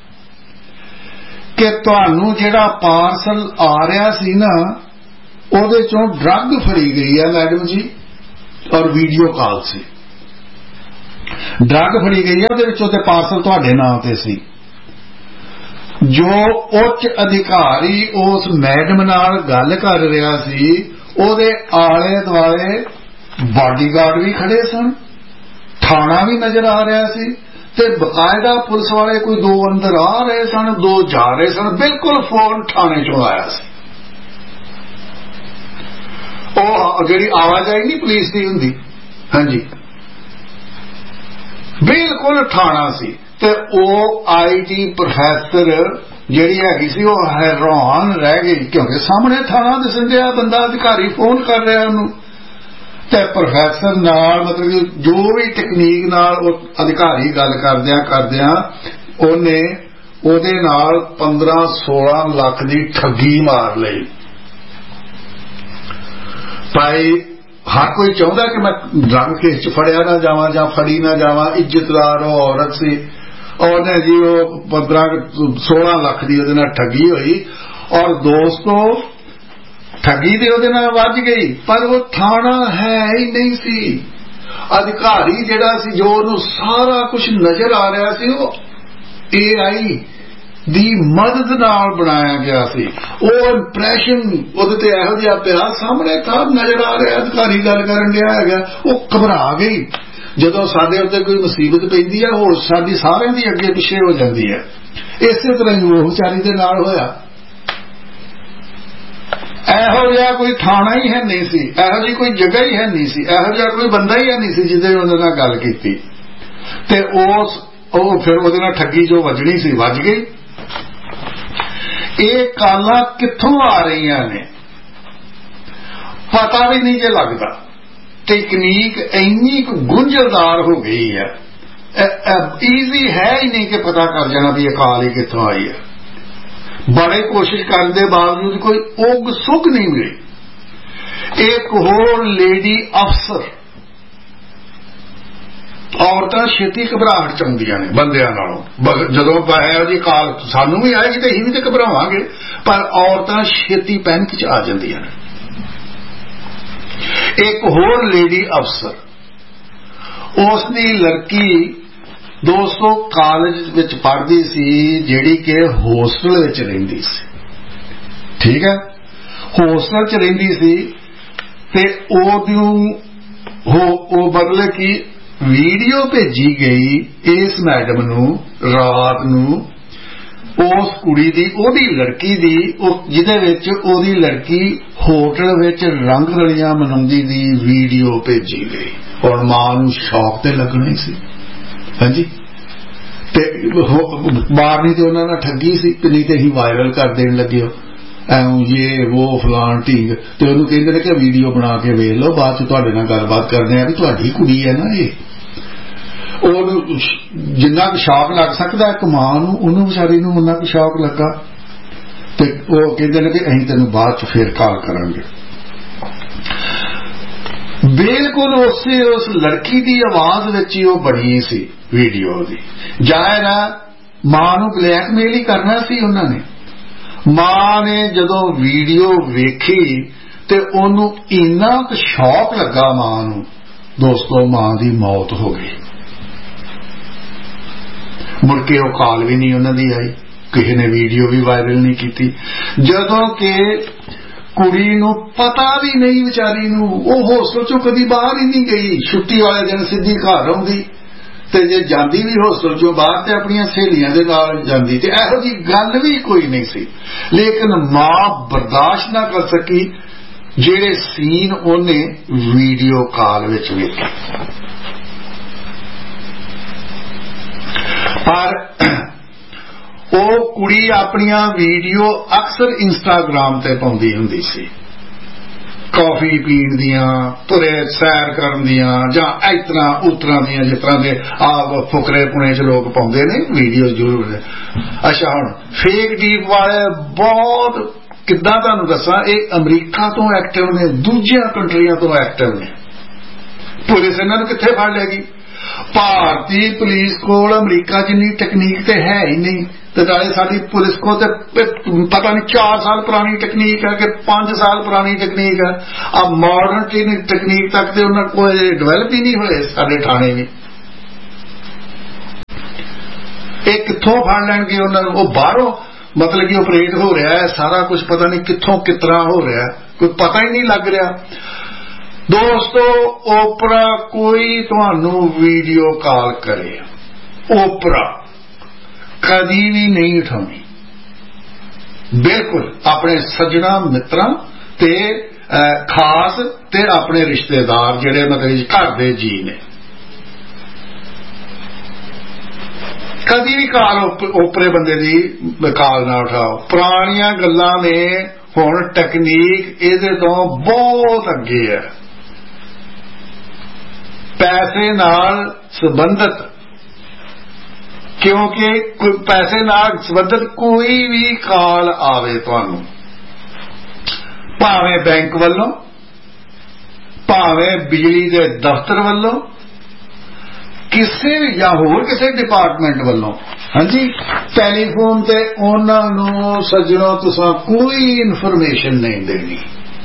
कि तुहानू जिहड़ा पार्सल आ रहा सी ना ਉਹਦੇ चों ड्रग फड़ी गई है मैडम जी, और वीडियो कॉल से ड्रग फड़ी गई है, ਉਹਦੇ ਵਿੱਚੋਂ ਤੇ ਪਾਰਸਲ ਤੁਹਾਡੇ ਨਾਂ ਤੇ ਸੀ। जो उच्च अधिकारी उस मैडम नाल गल कर रहा सी, ਉਹਦੇ आले दुआले बॉडीगार्ड भी खड़े सन, थाना भी नजर आ रहा सी, ते बकायदा पुलिस वाले कोई दो अंदर आ रहे सन, दो जा रहे सन, बिल्कुल फोन थाने चों आया सी। ਉਹ ਜਿਹੜੀ ਆਵਾਜਾਈ नहीं पुलिस की हुंदी, हाँ जी, बिल्कुल थाना सी। ते ਉਹ आई टी प्रोफैसर ਜਿਹੜੀ हैगी सी ਉਹ हैरान रह गई, क्योंकि सामने थाना दिसन दिया, बंदा अधिकारी फोन कर रहा ਉਹਨੂੰ, ते प्रोफैसर नाल मतलब जो भी तकनीक नाल ਉਹ अधिकारी गल करदियां करदियां ਉਹਨੇ ਉਹਦੇ नाल पंद्रह सोलह लाख ਦੀ ठगी मार ਲਈ। भाई हर कोई चाहता कि मैं ड्रग केस च फड़िया ना जावां जां फड़ी ना जावां, इज्जतदार औरत सी, और जी वो पंद्रह सोलह लाख की ਉਹਦੇ ਨਾਲ ठगी हुई, और दोस्तों ठगी तो ਉਹਦੇ ਨਾਲ ਵੱਜ गई, पर वो थाना है ही नहीं सी। अधिकारी ਜਿਹੜਾ ਸੀ जो ਉਹਨੂੰ सारा कुछ नजर आ रहा सी, वो ए आई ਦੀ ਮਦਦ ਨਾਲ ਬਣਾਇਆ ਗਿਆ ਸੀ। ਉਹ ਇੰਪ੍ਰੈਸ਼ਨ ਉਹਦੇ ਤੇ ਇਹੋ ਜਿਹਾ ਪਿਆ, ਸਾਹਮਣੇ ਤਾਂ ਨਜ਼ਰ ਆ ਰਿਹਾ ਅਧਿਕਾਰੀ ਗੱਲ ਕਰਨ ਡਿਆ ਹੈਗਾ। ਉਹ ਘਬਰਾ ਗਈ, ਜਦੋਂ ਸਾਡੇ ਉੱਤੇ ਕੋਈ ਮੁਸੀਬਤ ਪੈਂਦੀ ਹੈ ਹੋਸ਼ ਸਾਡੀ ਸਾਰਿਆਂ ਦੀ ਅੱਗੇ ਪਿੱਛੇ ਹੋ ਜਾਂਦੀ ਹੈ। ਇਸੇ ਤਰ੍ਹਾਂ ਹੀ ਉਹ ਵਿਚਾਰੀ ਦੇ ਨਾਲ ਹੋਇਆ। ਇਹੋ ਜਿਹਾ ਕੋਈ ਥਾਣਾ ਹੀ ਹੈ ਨਹੀਂ ਸੀ, ਇਹੋ ਜਿਹੀ ਕੋਈ ਜਗ੍ਹਾ ਹੀ ਹੈ ਨਹੀਂ ਸੀ, ਇਹੋ ਜਿਹਾ ਕੋਈ ਬੰਦਾ ਹੀ ਹੈ ਨਹੀਂ ਸੀ ਜਿਹਦੇ ਉਹਦੇ ਨਾਲ ਗੱਲ ਕੀਤੀ, ਤੇ ਉਸ ਉਹ ਫਿਰ ਉਹਦੇ ਨਾਲ ਠੱਗੀ ਜੋ ਵੱਜਣੀ ਸੀ ਵੱਜ ਗਈ। ਇਹ ਕਾਲਾਂ ਕਿੱਥੋਂ ਆ ਰਹੀਆਂ ਨੇ ਪਤਾ ਵੀ ਨਹੀਂ ਜੇ ਲੱਗਦਾ। ਟੈਕਨੀਕ ਇੰਨੀ ਕੁ ਗੁੰਝਲਦਾਰ ਹੋ ਗਈ ਹੈ, ਈਜ਼ੀ ਹੈ ਹੀ ਨਹੀਂ ਕਿ ਪਤਾ ਕਰ ਜਾਣਾ ਵੀ ਇਹ ਕਾਲ ਹੀ ਕਿੱਥੋਂ ਆਈ ਹੈ। ਬੜੇ ਕੋਸ਼ਿਸ਼ ਕਰਨ ਦੇ ਬਾਵਜੂਦ ਕੋਈ ਉਗ ਸੁੱਗ ਨਹੀਂ ਮਿਲੀ। ਇੱਕ ਹੋਰ ਲੇਡੀ ਅਫਸਰ, ਔਰਤਾਂ ਛੇਤੀ ਘਬਰਾਹਟ ਚ ਆਉਂਦੀਆਂ ਨੇ ਬੰਦਿਆਂ ਨਾਲੋਂ, ਜਦੋਂ ਇਹੋ ਜਿਹੀ ਕਾਲ ਸਾਨੂੰ ਵੀ ਆਏਗੀ ਤੇ ਅਸੀਂ ਵੀ ਤੇ ਘਬਰਾਵਾਂਗੇ, ਪਰ ਔਰਤਾਂ ਛੇਤੀ ਪੈਨਿਕ ਚ ਆ ਜਾਂਦੀਆਂ ਨੇ। ਇੱਕ ਹੋਰ ਲੇਡੀ ਅਫਸਰ, ਉਸ ਦੀ ਲੜਕੀ ਦੋਸਤੋ ਕਾਲਜ ਵਿੱਚ ਪੜ੍ਹਦੀ ਸੀ, ਜਿਹੜੀ ਕਿ ਹੋਸਟਲ ਵਿੱਚ ਰਹਿੰਦੀ ਸੀ, ਠੀਕ ਹੈ, ਹੋਸਟਲ ਚ ਰਹਿੰਦੀ ਸੀ, ਤੇ ਉਹਨੂੰ ਉਹ ਬਦਲੇ ਕੀ ਵੀਡੀਓ ਭੇਜੀ ਗਈ ਇਸ ਮੈਡਮ ਨੂੰ ਰਾਤ ਨੂੰ, ਉਸ ਕੁੜੀ ਦੀ, ਉਹਦੀ ਲੜਕੀ ਦੀ, ਉਹ ਜਿਹਦੇ ਵਿੱਚ ਉਹਦੀ ਲੜਕੀ ਹੋਟਲ ਵਿੱਚ ਰੰਗ ਰਲੀਆਂ ਮਨਾਉਂਦੀ ਦੀ ਵੀਡੀਓ ਭੇਜੀ ਗਈ। ਹੁਣ ਮਾਂ ਨੂੰ ਸ਼ੌਕ ਤੇ ਲੱਗਣੀ ਸੀ, ਹਾਂਜੀ, ਤੇ ਮਾਰਨੀ ਤੇ ਉਹਨਾਂ ਨਾਲ ਠੱਗੀ ਸੀ, ਤੇ ਨਹੀਂ ਤੇ ਅਸੀਂ ਵਾਇਰਲ ਕਰ ਦੇਣ ਲੱਗੇ ਐਉਂ ਇਹ ਉਹ ਫਲਾਣ ਢੀਂਗ, ਤੇ ਉਹਨੂੰ ਕਹਿੰਦੇ ਨੇ ਕਿ ਵੀਡੀਓ ਬਣਾ ਕੇ ਵੇਖ ਲਓ, ਬਾਅਦ ਚ ਤੁਹਾਡੇ ਨਾਲ ਗੱਲਬਾਤ ਕਰਦੇ ਆ ਵੀ ਤੁਹਾਡੀ ਕੁੜੀ ਹੈ ਨਾ ਇਹ। ਉਹਨੂੰ ਜਿੰਨਾ ਕੁ ਸ਼ੌਕ ਲੱਗ ਸਕਦਾ ਇੱਕ ਮਾਂ ਨੂੰ, ਉਹਨੂੰ ਵਿਚਾਰੀ ਨੂੰ ਉਨਾ ਕੁ ਸ਼ੌਕ ਲੱਗਾ, ਤੇ ਉਹ ਕਹਿੰਦੇ ਨੇ ਕਿ ਅਸੀਂ ਤੈਨੂੰ ਬਾਅਦ ਚ ਫੇਰ ਕਾਲ ਕਰਾਂਗੇ। ਬਿਲਕੁਲ ਉਸੇ ਉਸ ਲੜਕੀ ਦੀ ਆਵਾਜ਼ ਵਿੱਚ ਹੀ ਉਹ ਬਣੀ ਸੀ ਵੀਡੀਓ ਦੀ। ਜ਼ਾਹਿਰ ਹੈ ਮਾਂ ਨੂੰ ਬਲੈਕਮੇਲ ਹੀ ਕਰਨਾ ਸੀ ਉਹਨਾਂ ਨੇ। ਮਾਂ ਨੇ ਜਦੋਂ ਵੀਡੀਓ ਵੇਖੀ ਤੇ ਉਹਨੂੰ ਇੰਨਾ ਕੁ ਸ਼ੌਕ ਲੱਗਾ ਮਾਂ ਨੂੰ, ਦੋਸਤੋ ਮਾਂ ਦੀ ਮੌਤ ਹੋ ਗਈ। ਮੁੜ ਕੇ ਉਹ ਕਾਲ ਵੀ ਨਹੀਂ ਉਹਨਾਂ ਦੀ ਆਈ, ਕਿਸੇ ਨੇ ਵੀਡੀਓ ਵੀ ਵਾਇਰਲ ਨਹੀਂ ਕੀਤੀ। ਜਦੋਂ ਕਿ ਕੁੜੀ ਨੂੰ ਪਤਾ ਵੀ ਨਹੀਂ ਵਿਚਾਰੀ ਨੂੰ, ਉਹ ਹੋਸਟਲ ਚੋਂ ਕਦੀ ਬਾਹਰ ਹੀ ਨਹੀਂ ਗਈ, ਛੁੱਟੀ ਵਾਲੇ ਦਿਨ ਸਿੱਧੀ ਘਰ ਆਉਂਦੀ, ਤੇ ਜੇ ਜਾਂਦੀ ਵੀ ਹੋਸਟਲ ਚੋਂ ਬਾਹਰ ਤੇ ਆਪਣੀਆਂ ਸਹੇਲੀਆਂ ਦੇ ਨਾਲ ਜਾਂਦੀ, ਤੇ ਇਹੋ ਜਿਹੀ ਗੱਲ ਵੀ ਕੋਈ ਨਹੀਂ ਸੀ। ਲੇਕਿਨ ਮਾਂ ਬਰਦਾਸ਼ਤ ਨਾ ਕਰ ਸਕੀ ਜਿਹੜੇ ਸੀਨ ਉਹਨੇ ਵੀਡੀਓ ਕਾਲ ਵਿੱਚ ਵੇਖੇ। ਪਰ ਉਹ ਕੁੜੀ ਆਪਣੀਆਂ ਵੀਡੀਓ ਅਕਸਰ ਇੰਸਟਾਗ੍ਰਾਮ ਤੇ ਪਾਉਂਦੀ ਹੁੰਦੀ ਸੀ, ਕਾਫੀ ਪੀਣ ਦੀਆਂ, ਤੁਰੇ ਸੈਰ ਕਰਨ ਦੀਆਂ, ਜਾਂ ਇਸ ਤਰ੍ਹਾਂ ਉਸ ਤਰ੍ਹਾਂ ਦੀਆਂ ਜਿਸ ਤਰ੍ਹਾਂ ਦੇ ਆ ਫੁਕਰੇ ਪੁਣੇ ਚ ਲੋਕ ਪਾਉਂਦੇ ਨੇ ਵੀਡੀਓ ਜ਼ਰੂਰ। ਅੱਛਾ, ਹੁਣ ਫੇਕ ਡੀਪ ਵਾਲੇ ਬਹੁਤ
ਕਿੱਦਾਂ ਤੁਹਾਨੂੰ ਦੱਸਾਂ, ਇਹ ਅਮਰੀਕਾ ਤੋਂ ਐਕਟਿਵ ਨੇ, ਦੂਜੀਆਂ ਕੰਟਰੀਆਂ ਤੋਂ ਐਕਟਿਵ ਨੇ। ਪੁਲਿਸ ਇਹਨਾਂ ਨੂੰ ਕਿੱਥੇ ਫੜ ਲੈਗੀ? ਭਾਰਤੀ ਪੁਲਿਸ ਕੋਲ ਅਮਰੀਕਾ ਜਿੰਨੀ ਟੈਕਨੀਕ ਤੇ ਹੈ ਹੀ ਨਹੀਂ, ਤੇ ਨਾਲੇ ਸਾਡੀ ਪੁਲਿਸ ਕੋਲ ਤੇ ਪਤਾ ਨਹੀਂ ਚਾਰ ਸਾਲ ਪੁਰਾਣੀ ਟੈਕਨੀਕ ਹੈ ਕਿ ਪੰਜ ਸਾਲ ਪੁਰਾਣੀ ਟੈਕਨੀਕ ਹੈ। ਆ ਮਾਡਰਨ ਟੈਕਨੀਕ ਤੱਕ ਤੇ ਉਹਨਾਂ ਕੋਲ ਡਿਵੈਲਪ ਹੀ ਨਹੀਂ ਹੋਏ ਸਾਡੇ ਥਾਣੇ ਵੀ। ਇਹ ਕਿੱਥੋਂ ਫੜ ਲੈਣਗੇ ਉਹਨਾਂ ਨੂੰ? ਉਹ ਬਾਹਰੋਂ ਮਤਲਬ ਕਿ ਆਪਰੇਟ ਹੋ ਰਿਹਾ ਹੈ ਸਾਰਾ ਕੁਝ, ਪਤਾ ਨਹੀਂ ਕਿੱਥੋਂ ਕਿਸ ਤਰ੍ਹਾਂ ਹੋ ਰਿਹਾ, ਕੋਈ ਪਤਾ ਹੀ ਨਹੀਂ ਲੱਗ ਰਿਹਾ। ਦੋਸਤੋ, ਓਪਰਾ ਕੋਈ ਤੁਹਾਨੂੰ ਵੀਡੀਓ ਕਾਲ ਕਰੇ, ਓਪਰਾ ਕਦੀ ਵੀ ਨਹੀਂ ਉਠਾਉਣੀ, ਬਿਲਕੁਲ। ਆਪਣੇ ਸੱਜਣਾ ਮਿੱਤਰਾਂ ਤੇ ਖਾਸ ਤੇ ਆਪਣੇ ਰਿਸ਼ਤੇਦਾਰ ਜਿਹੜੇ ਮਤਲਬ ਘਰ ਦੇ ਜੀ ਨੇ, ਕਦੀ ਵੀ ਕਾਲ ਓਪਰੇ ਬੰਦੇ ਦੀ ਕਾਲ ਨਾ ਉਠਾਓ। ਪੁਰਾਣੀਆਂ ਗੱਲਾਂ ਨੇ, ਹੁਣ ਟੈਕਨੀਕ ਇਹਦੇ ਤੋਂ ਬਹੁਤ ਅੱਗੇ ਹੈ। ਪੈਸੇ ਨਾਲ ਸੰਬੰਧਿਤ, ਕਿਉਂਕਿ ਪੈਸੇ ਨਾਲ ਸੰਬੰਧਿਤ ਕੋਈ ਵੀ ਕਾਲ ਆਵੇ ਤੁਹਾਨੂੰ, ਭਾਵੇਂ ਬੈਂਕ ਵੱਲੋਂ, ਭਾਵੇਂ ਬਿਜਲੀ ਦੇ ਦਫ਼ਤਰ ਵੱਲੋਂ, ਕਿਸੇ ਵੀ ਜਾਂ ਹੋਰ ਕਿਸੇ ਡਿਪਾਰਟਮੈਂਟ ਵੱਲੋਂ, ਹਾਂਜੀ, ਟੈਲੀਫੋਨ ਤੇ ਉਹਨਾਂ ਨੂੰ ਸੱਜਣੋ ਤੁਸੀਂ ਕੋਈ ਇਨਫੋਰਮੇਸ਼ਨ ਨਹੀਂ ਦੇਣੀ।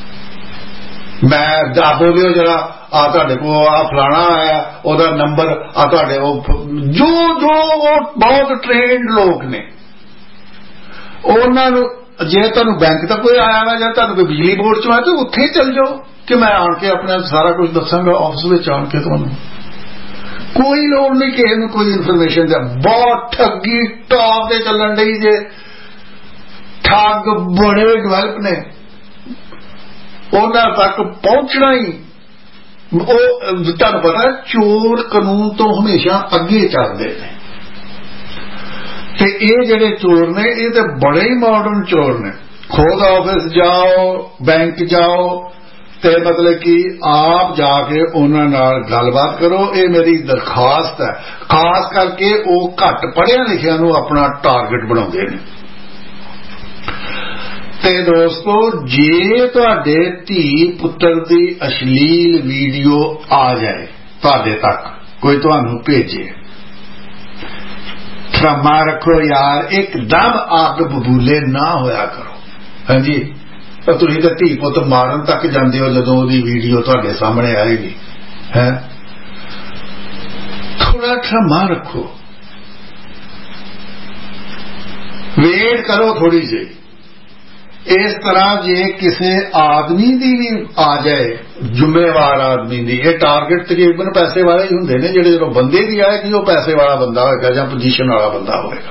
ਮੈਂ ਦਾ ਬੋਲਿਓ ਜਰਾ, ਆ ਤੁਹਾਡੇ ਕੋਲ ਆ ਫਲਾਣਾ ਆਇਆ, ਉਹਦਾ ਨੰਬਰ ਆ ਤੁਹਾਡੇ, ਉਹ ਜੋ ਜੋ ਉਹ ਬਹੁਤ ਟ੍ਰੇਨਡ ਲੋਕ ਨੇ, ਉਹਨਾਂ ਨੂੰ ਜੇ ਤੁਹਾਨੂੰ ਬੈਂਕ ਦਾ ਕੋਈ ਆਇਆ ਵਾ ਜਾਂ ਤੁਹਾਨੂੰ ਕੋਈ ਬਿਜਲੀ ਬੋਰਡ ਚੋਂ ਆਇਆ ਤਾਂ ਉੱਥੇ ਚੱਲ ਜਾਓ ਕਿ ਮੈਂ ਆਣ ਕੇ ਆਪਣੇ ਸਾਰਾ ਕੁਝ ਦੱਸਾਂਗਾ ਆਫਿਸ ਵਿੱਚ ਆਣ ਕੇ ਤੁਹਾਨੂੰ। ਕੋਈ ਲੋੜ ਨਹੀਂ ਕਿਸੇ ਨੂੰ ਕੋਈ ਇਨਫੋਰਮੇਸ਼ਨ ਦਾ। ਬਹੁਤ ਠੱਗੀ ਟਾਪ ਤੇ ਚੱਲਣ ਡਈ ਜੇ, ਠੱਗ ਬੜੇ ਡਿਵੈਲਪ ਨੇ, ਉਹਨਾਂ ਤੱਕ ਪਹੁੰਚਣਾ ਹੀ ਉਹ ਤੁਹਾਨੂੰ ਪਤਾ ਚੋਰ ਕਾਨੂੰਨ ਤੋਂ ਹਮੇਸ਼ਾ ਅੱਗੇ ਚੱਲਦੇ ਨੇ, ਤੇ ਇਹ ਜਿਹੜੇ ਚੋਰ ਨੇ ਇਹ ਤੇ ਬੜੇ ਹੀ ਮਾਡਰਨ ਚੋਰ ਨੇ। ਖੁਦ ਆਫਿਸ ਜਾਓ, ਬੈਂਕ ਜਾਓ ਤੇ ਮਤਲਬ ਕਿ ਆਪ ਜਾ ਕੇ ਉਹਨਾਂ ਨਾਲ ਗੱਲਬਾਤ ਕਰੋ। ਇਹ ਮੇਰੀ ਦਰਖਾਸਤ ਹੈ। ਖਾਸ ਕਰਕੇ ਉਹ ਘੱਟ ਪੜ੍ਹਿਆ ਲਿਖਿਆ ਨੂੰ ਆਪਣਾ ਟਾਰਗੇਟ ਬਣਾਉਂਦੇ ਨੇ। ਤੇ ਦੋਸਤੋ, ਜੇ ਤੁਹਾਡੇ ਧੀ ਪੁੱਤਰ ਦੀ ਅਸ਼ਲੀਲ ਵੀਡੀਓ ਆ ਜਾਏ ਤੁਹਾਡੇ ਤੱਕ, ਕੋਈ ਤੁਹਾਨੂੰ ਭੇਜੇ, ਥਰਮਾ ਰੱਖੋ ਯਾਰ, ਇੱਕਦਮ ਅੱਗ ਬਬੂਲੇ ਨਾ ਹੋਇਆ ਕਰੋ। ਹਾਂਜੀ, ਤਾਂ ਤੁਸੀਂ ਤਾਂ ਧੀ ਪੁੱਤ ਮਾਰਨ ਤੱਕ ਜਾਂਦੇ ਹੋ ਜਦੋਂ ਉਹਦੀ ਵੀਡੀਓ ਤੁਹਾਡੇ ਸਾਹਮਣੇ ਆਏਗੀ। ਹੈ, ਥੋੜਾ ਥਰਮਾ ਰੱਖੋ, ਵੇਟ ਕਰੋ ਥੋੜੀ ਜਿਹੀ। ਇਸ ਤਰ੍ਹਾਂ ਜੇ ਕਿਸੇ ਆਦਮੀ ਦੀ ਵੀ ਆ ਜਾਏ, ਜ਼ਿੰਮੇਵਾਰ ਆਦਮੀ ਦੀ, ਇਹ ਟਾਰਗੇਟ ਤਕਰੀਬਨ ਪੈਸੇ ਵਾਲੇ ਹੀ ਹੁੰਦੇ ਨੇ। ਜਿਹੜੇ ਜਦੋਂ ਬੰਦੇ ਦੀ ਆਏਗੀ ਉਹ ਪੈਸੇ ਵਾਲਾ ਬੰਦਾ ਹੋਏਗਾ ਜਾਂ ਪੋਜੀਸ਼ਨ ਵਾਲਾ ਬੰਦਾ ਹੋਏਗਾ।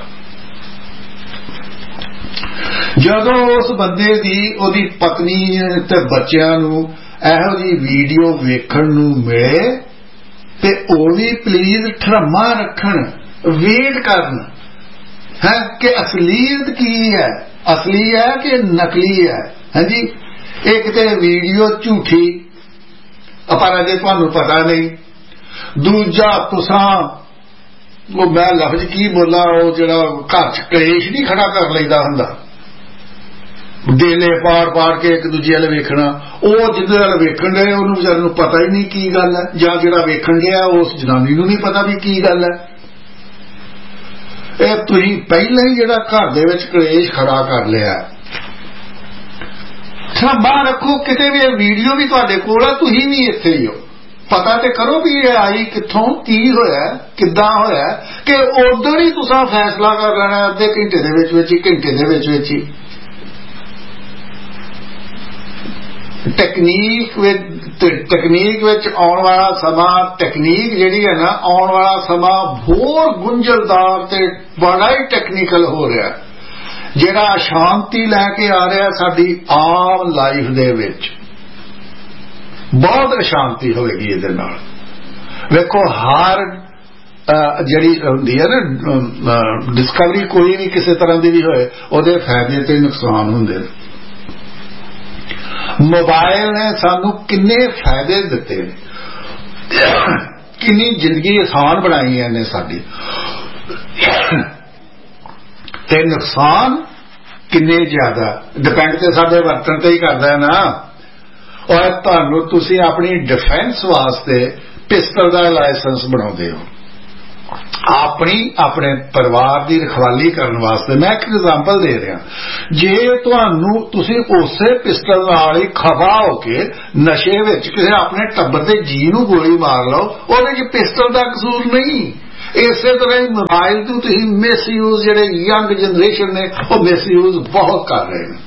ਜਦੋਂ ਉਸ ਬੰਦੇ ਦੀ, ਉਹਦੀ ਪਤਨੀ ਤੇ ਬੱਚਿਆਂ ਨੂੰ ਇਹੋ ਜਿਹੀ ਵੀਡੀਓ ਵੇਖਣ ਨੂੰ ਮਿਲੇ ਤੇ ਉਹ ਵੀ ਪਲੀਜ਼ ਠਰਮਾ ਰੱਖਣ, ਵੇਟ ਕਰਨ ਹੈ ਕਿ ਅਸਲੀਅਤ ਕੀ ਹੈ, ਅਸਲੀ ਹੈ ਕਿ ਨਕਲੀ ਹੈ। ਹਾਂਜੀ, ਇੱਕ ਤੇ ਵੀਡੀਓ ਝੂਠੀ, ਪਰ ਅਜੇ ਤੁਹਾਨੂੰ ਪਤਾ ਨਹੀਂ। ਦੂਜਾ, ਤੁਸਾਂ ਉਹ ਮੈਂ ਲਫ਼ਜ਼ ਕੀ ਬੋਲਾਂ, ਉਹ ਜਿਹੜਾ ਘਰ ਚ ਕਲੇਸ਼ ਨਹੀਂ ਖੜਾ ਕਰ ਲਈਦਾ ਹੁੰਦਾ, ਡੇਲੇ ਪਾੜ ਪਾੜ ਕੇ ਇੱਕ ਦੂਜੇ ਵੱਲ ਵੇਖਣਾ। ਉਹ ਜਿਹਦੇ ਵੱਲ ਵੇਖਣ ਡਿਆ ਉਹਨੂੰ ਵਿਚਾਰੇ ਨੂੰ ਪਤਾ ਹੀ ਨਹੀਂ ਕੀ ਗੱਲ ਹੈ, ਜਾਂ ਜਿਹੜਾ ਵੇਖਣ ਡਿਆ ਉਸ ਜਨਾਨੀ ਨੂੰ ਨਹੀਂ ਪਤਾ ਵੀ ਕੀ ਗੱਲ ਹੈ। ਇਹ ਤੁਸੀਂ ਪਹਿਲਾਂ ਹੀ ਜਿਹੜਾ ਘਰ ਦੇ ਵਿੱਚ ਕਲੇਸ਼ ਖੜਾ ਕਰ ਲਿਆ। ਬਾਹਰ ਰੱਖੋ, ਕਿਤੇ ਵੀ ਇਹ ਵੀਡੀਓ ਵੀ ਤੁਹਾਡੇ ਕੋਲ ਆ, ਤੁਸੀਂ ਵੀ ਇੱਥੇ ਹੀ ਹੋ, ਪਤਾ ਤੇ ਕਰੋ ਵੀ ਇਹ ਆਈ ਕਿੱਥੋਂ, ਕੀ ਹੋਇਆ, ਕਿੱਦਾਂ ਹੋਇਆ, ਕਿ ਉਦੋਂ ਹੀ ਤੁਸੀਂ ਫੈਸਲਾ ਕਰ ਲੈਣਾ ਅੱਧੇ ਘੰਟੇ ਦੇ ਵਿੱਚ ਵਿੱਚ ਹੀ, ਘੰਟੇ ਦੇ ਵਿੱਚ ਵਿੱਚ ਹੀ। ਟੈਕਨੀਕ ਵਿੱਚ ਟੈਕਨੀਕ ਵਿੱਚ ਆਉਣ ਵਾਲਾ ਸਮਾਂ, ਟੈਕਨੀਕ ਜਿਹੜੀ ਹੈ ਨਾ, ਆਉਣ ਵਾਲਾ ਸਮਾਂ ਹੋਰ ਗੁੰਝਲਦਾਰ ਤੇ ਬੜਾ ਹੀ ਟੈਕਨੀਕਲ ਹੋ ਰਿਹਾ, ਜਿਹੜਾ ਸ਼ਾਂਤੀ ਲੈ ਕੇ ਆ ਰਿਹਾ ਸਾਡੀ ਆਮ ਲਾਈਫ ਦੇ ਵਿੱਚ। ਬਹੁਤ ਅਸ਼ਾਂਤੀ ਹੋਵੇਗੀ ਇਹਦੇ ਨਾਲ। ਵੇਖੋ, ਹਰ ਜਿਹੜੀ ਹੁੰਦੀ ਹੈ ਨਾ ਡਿਸਕਵਰੀ, ਕੋਈ ਵੀ ਕਿਸੇ ਤਰ੍ਹਾਂ ਦੀ ਵੀ ਹੋਏ, ਉਹਦੇ ਫਾਇਦੇ ਤੇ ਨੁਕਸਾਨ ਹੁੰਦੇ ਨੇ। ਮੋਬਾਈਲ ਨੇ ਸਾਨੂੰ ਕਿੰਨੇ ਫਾਇਦੇ ਦਿੱਤੇ ਨੇ, ਕਿੰਨੀ ਜ਼ਿੰਦਗੀ ਆਸਾਨ ਬਣਾਈ ਹੈ ਇਹਨੇ ਸਾਡੀ, ਤੇ ਨੁਕਸਾਨ
ਕਿੰਨੇ ਜ਼ਿਆਦਾ ਡਿਪੈਂਡ ਤੇ ਸਾਡੇ ਵਰਤਣ ਤੇ ਹੀ ਕਰਦਾ ਨਾ। ਔਰ ਤੁਹਾਨੂੰ ਤੁਸੀਂ ਆਪਣੀ ਡਿਫੈਂਸ ਵਾਸਤੇ ਪਿਸਟਲ ਦਾ ਲਾਇਸੈਂਸ ਬਣਾਉਂਦੇ ਹੋ, ਆਪਣੀ ਆਪਣੇ ਪਰਿਵਾਰ ਦੀ ਰਖਵਾਲੀ ਕਰਨ ਵਾਸਤੇ। ਮੈਂ ਇੱਕ ਐਗਜ਼ਾਮਪਲ ਦੇ ਰਿਹਾ, ਜੇ ਤੁਹਾਨੂੰ ਤੁਸੀਂ ਉਸੇ ਪਿਸਟਲ ਨਾਲ ਹੀ ਖਫਾ ਹੋ ਕੇ ਨਸ਼ੇ ਵਿੱਚ ਕਿਸੇ ਆਪਣੇ ਟੱਬਰ ਦੇ ਜੀ ਨੂੰ ਗੋਲੀ ਮਾਰ ਲਓ, ਉਹਦੇ 'ਚ ਪਿਸਟਲ ਦਾ ਕਸੂਰ ਨਹੀਂ। ਇਸੇ ਤਰ੍ਹਾਂ ਹੀ ਮੋਬਾਈਲ ਨੂੰ ਤੁਸੀਂ ਮਿਸਯੂਜ਼, ਜਿਹੜੇ ਯੰਗ ਜਨਰੇਸ਼ਨ ਨੇ ਉਹ ਮਿਸਯੂਜ਼ ਬਹੁਤ ਕਰ ਰਹੇ ਨੇ।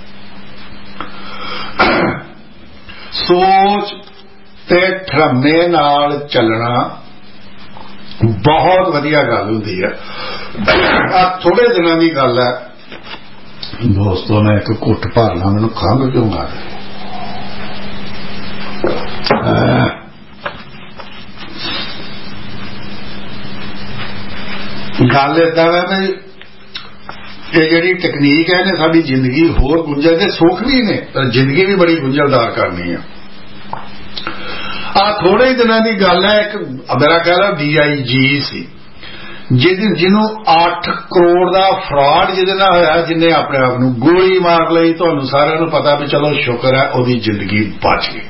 ਸੋਚ ਤੇ ਠਰਮੇ ਨਾਲ ਚੱਲਣਾ ਬਹੁਤ ਵਧੀਆ ਗੱਲ ਹੁੰਦੀ ਹੈ। ਆ ਥੋੜੇ ਦਿਨਾਂ ਦੀ ਗੱਲ ਹੈ ਦੋਸਤੋ, ਮੈਂ ਇੱਕ ਘੁੱਟ ਭਰ ਲਾਂ, ਮੈਨੂੰ ਖੰਘ ਕਿਉਂ ਆ ਰਹੀ। ਗੱਲ ਏਦਾਂ ਹੈ ਵੀ ਇਹ ਜਿਹੜੀ ਟੈਕਨੀਕ ਹੈ ਇਹਨੇ ਸਾਡੀ ਜ਼ਿੰਦਗੀ ਹੋਰ ਗੁੰਝਲ ਤੇ ਸੁੱਖ ਵੀ ਨੇ, ਪਰ ਜ਼ਿੰਦਗੀ ਵੀ ਬੜੀ ਗੁੰਝਲਦਾਰ ਕਰਨੀ ਹੈ। ਆ ਥੋੜੇ ਦਿਨਾਂ ਦੀ ਗੱਲ ਹੈ, ਇੱਕ ਮੇਰਾ ਕਹਿ ਡੀ ਆਈ ਜੀ ਸੀ ਜਿਹਦੇ ਜਿਹਨੂੰ ਅੱਠ ਕਰੋੜ ਦਾ ਫਰਾਡ ਜਿਹਦੇ ਨਾਲ ਹੋਇਆ, ਜਿਹਨੇ ਆਪਣੇ ਆਪ ਨੂੰ ਗੋਲੀ ਮਾਰ ਲਈ। ਤੁਹਾਨੂੰ ਸਾਰਿਆਂ ਨੂੰ ਪਤਾ ਵੀ ਚਲੋ ਸ਼ੁਕਰ ਹੈ ਉਹਦੀ ਜ਼ਿੰਦਗੀ ਬਚ ਗਈ।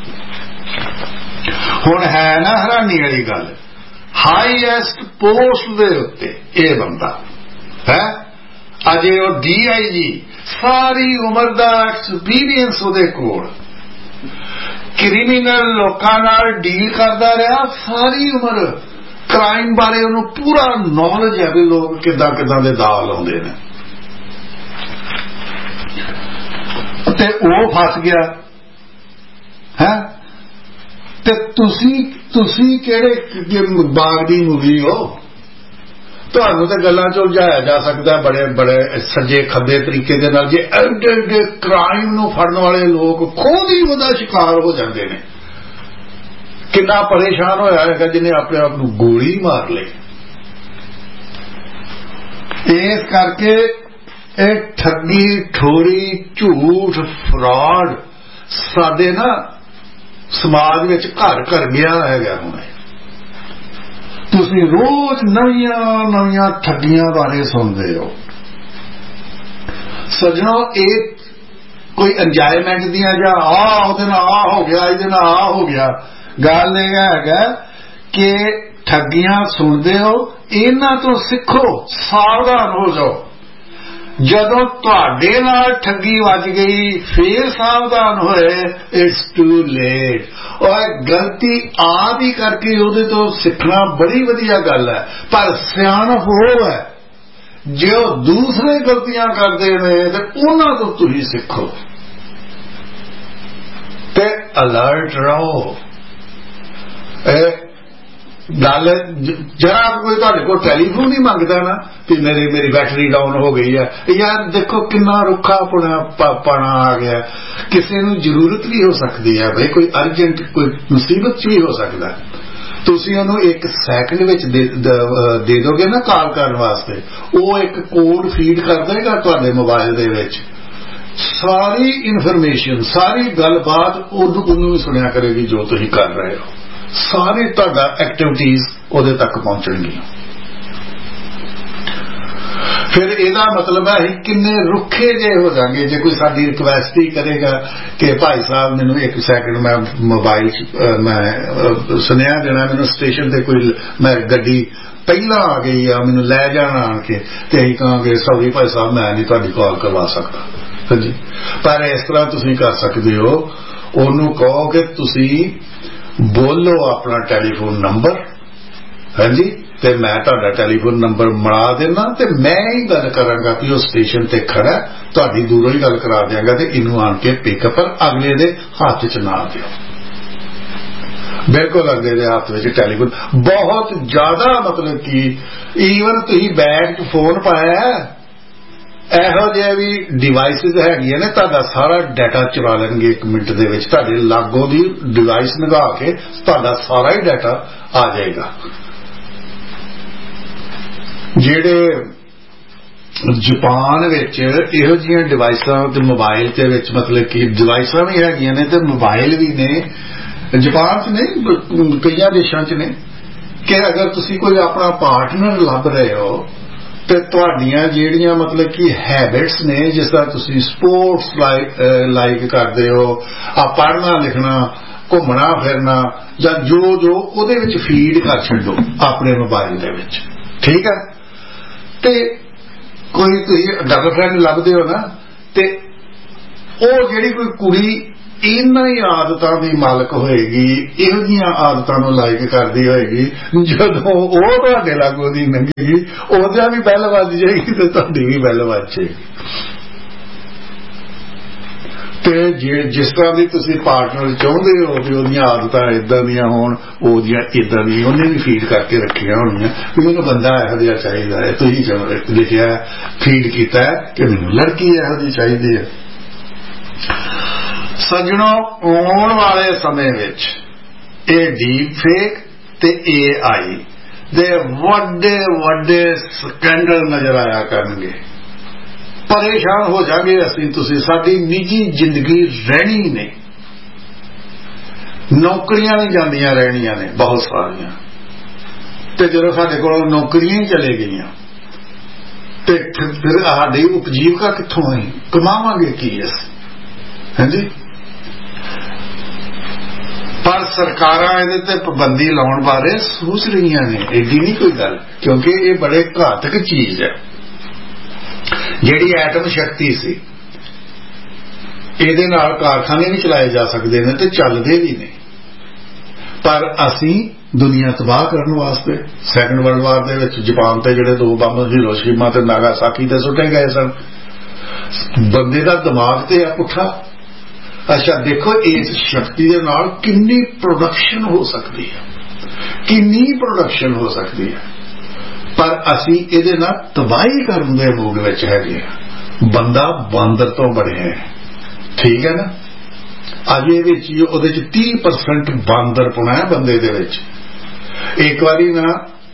ਹੁਣ ਹੈ ਨਾ ਹੈਰਾਨੀ ਵਾਲੀ ਗੱਲ, ਹਾਈਐਸਟ ਪੋਸਟ ਦੇ ਉੱਤੇ ਇਹ ਬੰਦਾ ਹੈ, ਅਜੇ ਉਹ ਡੀ ਆਈ ਜੀ, ਸਾਰੀ ਉਮਰ ਦਾ ਐਕਸਪੀਰੀਅੰਸ ਉਹਦੇ ਕੋਲ, ਕ੍ਰਿਮੀਨਲ ਲੋਕਾਂ ਨਾਲ ਡੀਲ ਕਰਦਾ ਰਿਹਾ ਸਾਰੀ ਉਮਰ, ਕ੍ਰਾਈਮ ਬਾਰੇ ਉਹਨੂੰ ਪੂਰਾ ਨੌਲੇਜ ਹੈ ਵੀ ਲੋਕ ਕਿੱਦਾਂ ਕਿੱਦਾਂ ਦੇ ਦਾਅ ਲਾਉਂਦੇ ਨੇ, ਤੇ ਉਹ ਫਸ ਗਿਆ ਹੈ। ਤੇ ਤੁਸੀਂ ਤੁਸੀਂ ਕਿਹੜੇ ਬਾਗ ਦੀ ਮੂਵੀ ਹੋ? ਤੁਹਾਨੂੰ ਤਾਂ ਗੱਲਾਂ ਚ ਉਲਝਾਇਆ ਜਾ ਸਕਦਾ ਬੜੇ ਬੜੇ ਸੱਜੇ ਖੱਬੇ ਤਰੀਕੇ ਦੇ ਨਾਲ। ਜੇ ਐਡੇ ਐਡੇ ਕ੍ਰਾਈਮ ਨੂੰ ਫੜਨ ਵਾਲੇ ਲੋਕ ਖੁਦ ਹੀ ਉਹਦਾ ਸ਼ਿਕਾਰ ਹੋ ਜਾਂਦੇ ਨੇ, ਕਿੰਨਾ ਪਰੇਸ਼ਾਨ ਹੋਇਆ ਹੈਗਾ ਜਿਹਨੇ ਆਪਣੇ ਆਪ ਨੂੰ ਗੋਲੀ ਮਾਰ ਲਈ। ਇਸ ਕਰਕੇ ਇਹ ਠੱਗੀ, ਠੋਰੀ, ਝੂਠ, ਫਰਾਡ ਸਾਡੇ ਨਾ ਸਮਾਜ ਵਿੱਚ ਘਰ ਘਰ ਗਿਆ ਹੈਗਾ। ਹੁਣ ਤੁਸੀਂ ਰੋਜ਼ ਨਵੀਆਂ ਨਵੀਆਂ ਠੱਗੀਆਂ ਬਾਰੇ ਸੁਣਦੇ ਹੋ ਸੱਜਣੋ। ਇਹ ਕੋਈ ਇੰਜੋਇਮੈਂਟ ਦੀਆਂ ਜਾਂ ਆ ਉਹਦੇ ਨਾਲ ਆ ਹੋ ਗਿਆ, ਇਹਦੇ ਨਾਲ ਆ ਹੋ ਗਿਆ, ਗੱਲ ਇਹ ਹੈਗਾ ਕਿ ਠੱਗੀਆਂ ਸੁਣਦੇ ਹੋ, ਇਹਨਾਂ ਤੋਂ ਸਿੱਖੋ, ਸਾਵਧਾਨ ਹੋ ਜਾਓ। ਜਦੋਂ ਤੁਹਾਡੇ ਨਾਲ ਠੱਗੀ ਵੱਜ ਗਈ ਫੇਰ ਸਾਵਧਾਨ ਹੋਏ, ਇਟਸ ਟੂ ਲੇਟ। ਔਰ ਗਲਤੀ ਆਪ ਹੀ ਕਰਕੇ ਉਹਦੇ ਤੋਂ ਸਿੱਖਣਾ ਬੜੀ ਵਧੀਆ ਗੱਲ ਹੈ, ਪਰ ਸਿਆਣਪ ਉਹ ਹੈ ਜੇ ਉਹ ਦੂਸਰੇ ਗਲਤੀਆਂ ਕਰਦੇ ਨੇ ਤੇ ਉਹਨਾਂ ਤੋਂ ਤੁਸੀਂ ਸਿੱਖੋ ਤੇ ਅਲਰਟ ਰਹੋ। ਇਹ ਗੱਲ ਜਰਾ ਕੋਈ ਤੁਹਾਡੇ ਕੋਲ ਟੈਲੀਫੋਨ ਹੀ ਮੰਗਦਾ ਨਾ ਕਿ ਮੇਰੀ ਮੇਰੀ ਬੈਟਰੀ ਡਾਊਨ ਹੋ ਗਈ ਹੈ, ਯਾਰ ਦੇਖੋ ਕਿੰਨਾ ਰੁੱਖਾ ਪਣਾ ਆ ਗਿਆ। ਕਿਸੇ ਨੂੰ ਜ਼ਰੂਰਤ ਵੀ ਹੋ ਸਕਦੀ ਹੈ ਬਈ, ਕੋਈ ਅਰਜੈਂਟ ਕੋਈ ਮੁਸੀਬਤ ਵੀ ਹੋ ਸਕਦਾ, ਤੁਸੀਂ ਉਹਨੂੰ ਇੱਕ ਸੈਕਿੰਡ ਵਿੱਚ ਦੇ ਦੋਗੇ ਨਾ ਕਾਲ ਕਰਨ ਵਾਸਤੇ, ਉਹ ਇੱਕ ਕੋਡ ਫੀਡ ਕਰ ਦੇਗਾ ਤੁਹਾਡੇ ਮੋਬਾਈਲ ਦੇ ਵਿੱਚ, ਸਾਰੀ ਇਨਫੋਰਮੇਸ਼ਨ, ਸਾਰੀ ਗੱਲਬਾਤ ਉਹਨੂੰ ਉਹਨੂੰ ਵੀ ਸੁਣਿਆ ਕਰੇਗੀ ਜੋ ਤੁਸੀਂ ਕਰ ਰਹੇ ਹੋ, ਸਾਰੀ ਤੁਹਾਡਾ ਐਕਟੀਵਿਟੀਜ਼ ਉਹਦੇ ਤੱਕ ਪਹੁੰਚਣਗੀਆਂ। ਫਿਰ ਇਹਦਾ ਮਤਲਬ ਹੈ ਕਿੰਨੇ ਰੁੱਖੇ ਜੇ ਹੋ ਜਾਣਗੇ ਜੇ ਕੋਈ ਸਾਡੀ ਰਿਕਵੈਸਟ ਹੀ ਕਰੇਗਾ ਕਿ ਭਾਈ ਸਾਹਿਬ ਮੈਨੂੰ ਇੱਕ ਸੈਕਿੰਡ ਮੈਂ ਮੋਬਾਈਲ ਮੈਂ ਸੁਨੇਹਾ ਦੇਣਾ, ਮੈਨੂੰ ਸਟੇਸ਼ਨ ਤੇ ਕੋਈ ਮੈਂ ਗੱਡੀ ਪਹਿਲਾਂ ਆ ਗਈ ਆ, ਮੈਨੂੰ ਲੈ ਜਾਣਾ ਆਣ ਕੇ, ਤੇ ਅਸੀਂ ਕਹਾਂਗੇ ਸੌਰੀ ਭਾਈ ਸਾਹਿਬ ਮੈਂ ਨਹੀਂ ਤੁਹਾਡੀ ਕਾਲ ਕਰਵਾ ਸਕਦਾ। ਹਾਂਜੀ, ਪਰ ਇਸ ਤਰ੍ਹਾਂ ਤੁਸੀਂ ਕਰ ਸਕਦੇ ਹੋ, ਉਹਨੂੰ ਕਹੋ ਕਿ ਤੁਸੀਂ ਬੋਲੋ ਆਪਣਾ ਟੈਲੀਫੋਨ ਨੰਬਰ, ਹਾਂਜੀ, ਤੇ ਮੈਂ ਤੁਹਾਡਾ ਟੈਲੀਫੋਨ ਨੰਬਰ ਮਿਲਾ ਦੇਣਾ ਤੇ ਮੈਂ ਹੀ ਗੱਲ ਕਰਾਂਗਾ ਕਿ ਉਹ ਸਟੇਸ਼ਨ ਤੇ ਖੜਾ, ਤੁਹਾਡੀ ਦੂਰੋਂ ਹੀ ਗੱਲ ਕਰਾ ਦਿਆਂਗਾ ਤੇ ਇਹਨੂੰ ਆਣ ਕੇ ਪਿਕ, ਪਰ ਅਗਲੇ ਦੇ ਹੱਥ 'ਚ ਨਾ ਦਿਓ, ਬਿਲਕੁਲ ਅਗਲੇ ਦੇ ਹੱਥ ਵਿੱਚ ਟੈਲੀਫੋਨ। ਬਹੁਤ ਜ਼ਿਆਦਾ ਮਤਲਬ ਕਿ ਈਵਨ ਤੁਸੀਂ ਬੈਗ 'ਚ ਫੋਨ ਪਾਇਆ, ਇਹੋ ਜਿਹੇ ਵੀ ਡਿਵਾਈਸਿਸ ਹੈਗੀਆਂ ਨੇ ਤੁਹਾਡਾ ਸਾਰਾ ਡਾਟਾ ਚੁਰਾ ਲੈਣਗੇ ਇੱਕ ਮਿੰਟ ਦੇ ਵਿੱਚ, ਤੁਹਾਡੇ ਲਾਗੋਂ ਦੀ ਡਿਵਾਈਸ ਲਗਾ ਕੇ ਤੁਹਾਡਾ ਸਾਰਾ ਹੀ ਡਾਟਾ ਆ ਜਾਏਗਾ। ਜਿਹੜੇ ਜਾਪਾਨ ਵਿੱਚ ਇਹੋ ਜਿਹੀਆਂ ਡਿਵਾਈਸਾਂ ਤੇ ਮੋਬਾਈਲ ਦੇ ਵਿੱਚ ਮਤਲਬ ਕਿ ਡਿਵਾਈਸਾਂ ਵੀ ਹੈਗੀਆਂ ਨੇ ਤੇ ਮੋਬਾਈਲ ਵੀ ਨੇ, ਜਾਪਾਨ 'ਚ ਨਹੀਂ ਕਈਆਂ ਦੇਸ਼ਾਂ 'ਚ ਨੇ, ਕਿ ਅਗਰ ਤੁਸੀਂ ਕੋਈ ਆਪਣਾ ਪਾਰਟਨਰ ਲੱਭ ਰਹੇ ਹੋ
ਤੇ ਤੁਹਾਡੀਆਂ ਜਿਹੜੀਆਂ ਮਤਲਬ ਕਿ ਹੈਬਿਟਸ ਨੇ, ਜਿਸ ਤਰ੍ਹਾਂ ਤੁਸੀਂ ਸਪੋਰਟਸ ਲਾਈਕ ਲਾਈਕ ਕਰਦੇ ਹੋ, ਆ ਪੜ੍ਹਨਾ ਲਿਖਣਾ, ਘੁੰਮਣਾ ਫਿਰਨਾ, ਜਾਂ ਜੋ ਜੋ ਉਹਦੇ ਵਿੱਚ ਫੀਡ ਕਰ ਛੱਡੋ ਆਪਣੇ ਮੋਬਾਈਲ ਦੇ ਵਿੱਚ, ਠੀਕ ਹੈ। ਤੇ ਕੋਈ ਤੁਸੀਂ ਗਰਲਫ੍ਰੈਂਡ ਲੱਭਦੇ ਹੋ ਨਾ, ਤੇ ਉਹ ਜਿਹੜੀ ਕੋਈ ਕੁੜੀ ਇਹਨਾਂ ਹੀ ਆਦਤਾਂ ਦੀ ਮਾਲਕ ਹੋਏਗੀ, ਇਹੋ ਜਿਹੀਆਂ ਆਦਤਾਂ ਨੂੰ ਲਾਈਕ ਕਰਦੀ ਹੋਏਗੀ, ਜਦੋਂ ਉਹ ਤੁਹਾਡੇ ਲਾਗੋਂ ਦੀ ਲੰਘੇਗੀ ਉਹਦਾ ਵੀ ਬੈਲ ਵੱਜ ਜਾਏਗੀ ਤੇ ਤੁਹਾਡੀ ਵੀ ਬੈਲ ਵੱਜ ਜਾਏਗੀ। ਤੇ ਜੇ ਜਿਸ ਤਰ੍ਹਾਂ ਦੀ ਤੁਸੀਂ ਪਾਰਟਨਰ ਚਾਹੁੰਦੇ ਹੋ ਵੀ ਉਹਦੀਆਂ ਆਦਤਾਂ ਏਦਾਂ ਦੀਆਂ ਹੋਣ, ਉਹਦੀਆਂ ਏਦਾਂ ਦੀਆਂ ਉਹਨੇ ਵੀ ਫੀਡ ਕਰਕੇ ਰੱਖੀਆਂ ਹੋਣੀਆਂ ਵੀ ਮੈਨੂੰ ਬੰਦਾ ਇਹੋ ਜਿਹਾ ਚਾਹੀਦਾ ਹੈ। ਤੁਸੀਂ ਲਿਖਿਆ ਫੀਡ ਕੀਤਾ ਕਿ ਮੈਨੂੰ ਲੜਕੀ ਇਹੋ ਜਿਹੀ ਚਾਹੀਦੀ ਹੈ। ਸੱਜਣੋ, ਆਉਣ ਵਾਲੇ ਸਮੇਂ ਵਿੱਚ ਇਹ ਡੀਪ ਫੇਕ ਤੇ ਏ ਆਈ ਦੇ ਵੱਡੇ ਵੱਡੇ ਸਕੈਂਡਲ ਨਜ਼ਰ ਆਇਆ ਕਰਨਗੇ। ਪਰੇਸ਼ਾਨ ਹੋ ਜਾਗੇ ਅਸੀਂ ਤੁਸੀਂ। ਸਾਡੀ ਨਿੱਜੀ ਜ਼ਿੰਦਗੀ ਰਹਿਣੀ ਨੇ, ਨੌਕਰੀਆਂ ਵੀ ਜਾਂਦੀਆਂ ਰਹਿਣੀਆਂ ਨੇ ਬਹੁਤ ਸਾਰੀਆਂ, ਤੇ ਜਦੋਂ ਸਾਡੇ ਕੋਲ ਨੌਕਰੀਆਂ ਹੀ ਚਲੇ ਗਈਆਂ ਤੇ ਫਿਰ ਸਾਡੀ ਉਪਜੀਵਕਾ ਕਿੱਥੋਂ ਆਈ, ਕਮਾਵਾਂਗੇ ਕੀ ਅਸੀਂ? ਹਾਂਜੀ, ਪਰ ਸਰਕਾਰਾਂ ਇਹਦੇ ਤੇ ਪਾਬੰਦੀ ਲਾਉਣ ਬਾਰੇ ਸੋਚ ਰਹੀਆਂ ਨੇ, ਏਡੀ ਨਹੀਂ ਕੋਈ ਗੱਲ, ਕਿਉਂਕਿ ਇਹ ਬੜੇ ਘਾਤਕ ਚੀਜ਼ ਹੈ। ਜਿਹੜੀ ਐਟਮ ਸ਼ਕਤੀ ਸੀ, ਇਹਦੇ ਨਾਲ ਕਾਰਖਾਨੇ ਵੀ ਚਲਾਏ ਜਾ ਸਕਦੇ ਨੇ ਤੇ ਚੱਲਦੇ ਵੀ ਨੇ, ਪਰ ਅਸੀਂ ਦੁਨੀਆ ਤਬਾਹ ਕਰਨ ਵਾਸਤੇ ਸੈਕੰਡ ਵਰਲਡ ਵਾਰ ਦੇ ਵਿੱਚ ਜਾਪਾਨ ਤੇ ਜਿਹੜੇ ਦੋ ਬੰਬ ਹੀਰੋਸ਼ੀਮਾ ਤੇ ਨਾਗਾਸਾਕੀ ਤੇ ਸੁੱਟੇ ਗਏ ਸਨ, ਬੰਦੇ ਦਾ ਦਿਮਾਗ ਤੇ ਆ ਪੁੱਠਾ। ਅੱਛਾ ਦੇਖੋ, ਇਸ ਸ਼ਕਤੀ ਦੇ ਨਾਲ ਕਿੰਨੀ ਪ੍ਰੋਡਕਸ਼ਨ ਹੋ ਸਕਦੀ ਹੈ, ਕਿੰਨੀ ਪ੍ਰੋਡਕਸ਼ਨ ਹੋ ਸਕਦੀ ਹੈ, ਪਰ ਅਸੀਂ ਇਹਦੇ ਨਾਲ ਤਬਾਹੀ ਕਰਨ ਦੇ ਮੂਡ ਵਿੱਚ ਹੈਗੇ ਆ। ਬੰਦਾ ਬਾਂਦਰ ਤੋਂ ਬਣਿਆ ਹੈ, ਠੀਕ ਹੈ ਨਾ। ਅੱਜ ਇਹ ਵਿੱਚ ਉਹਦੇ ਚ ਤੀਹ ਪਰਸੈਂਟ ਬਾਂਦਰਪੁਣਾ ਹੈ ਬੰਦੇ ਦੇ ਵਿੱਚ। ਇੱਕ ਵਾਰੀ ਨਾ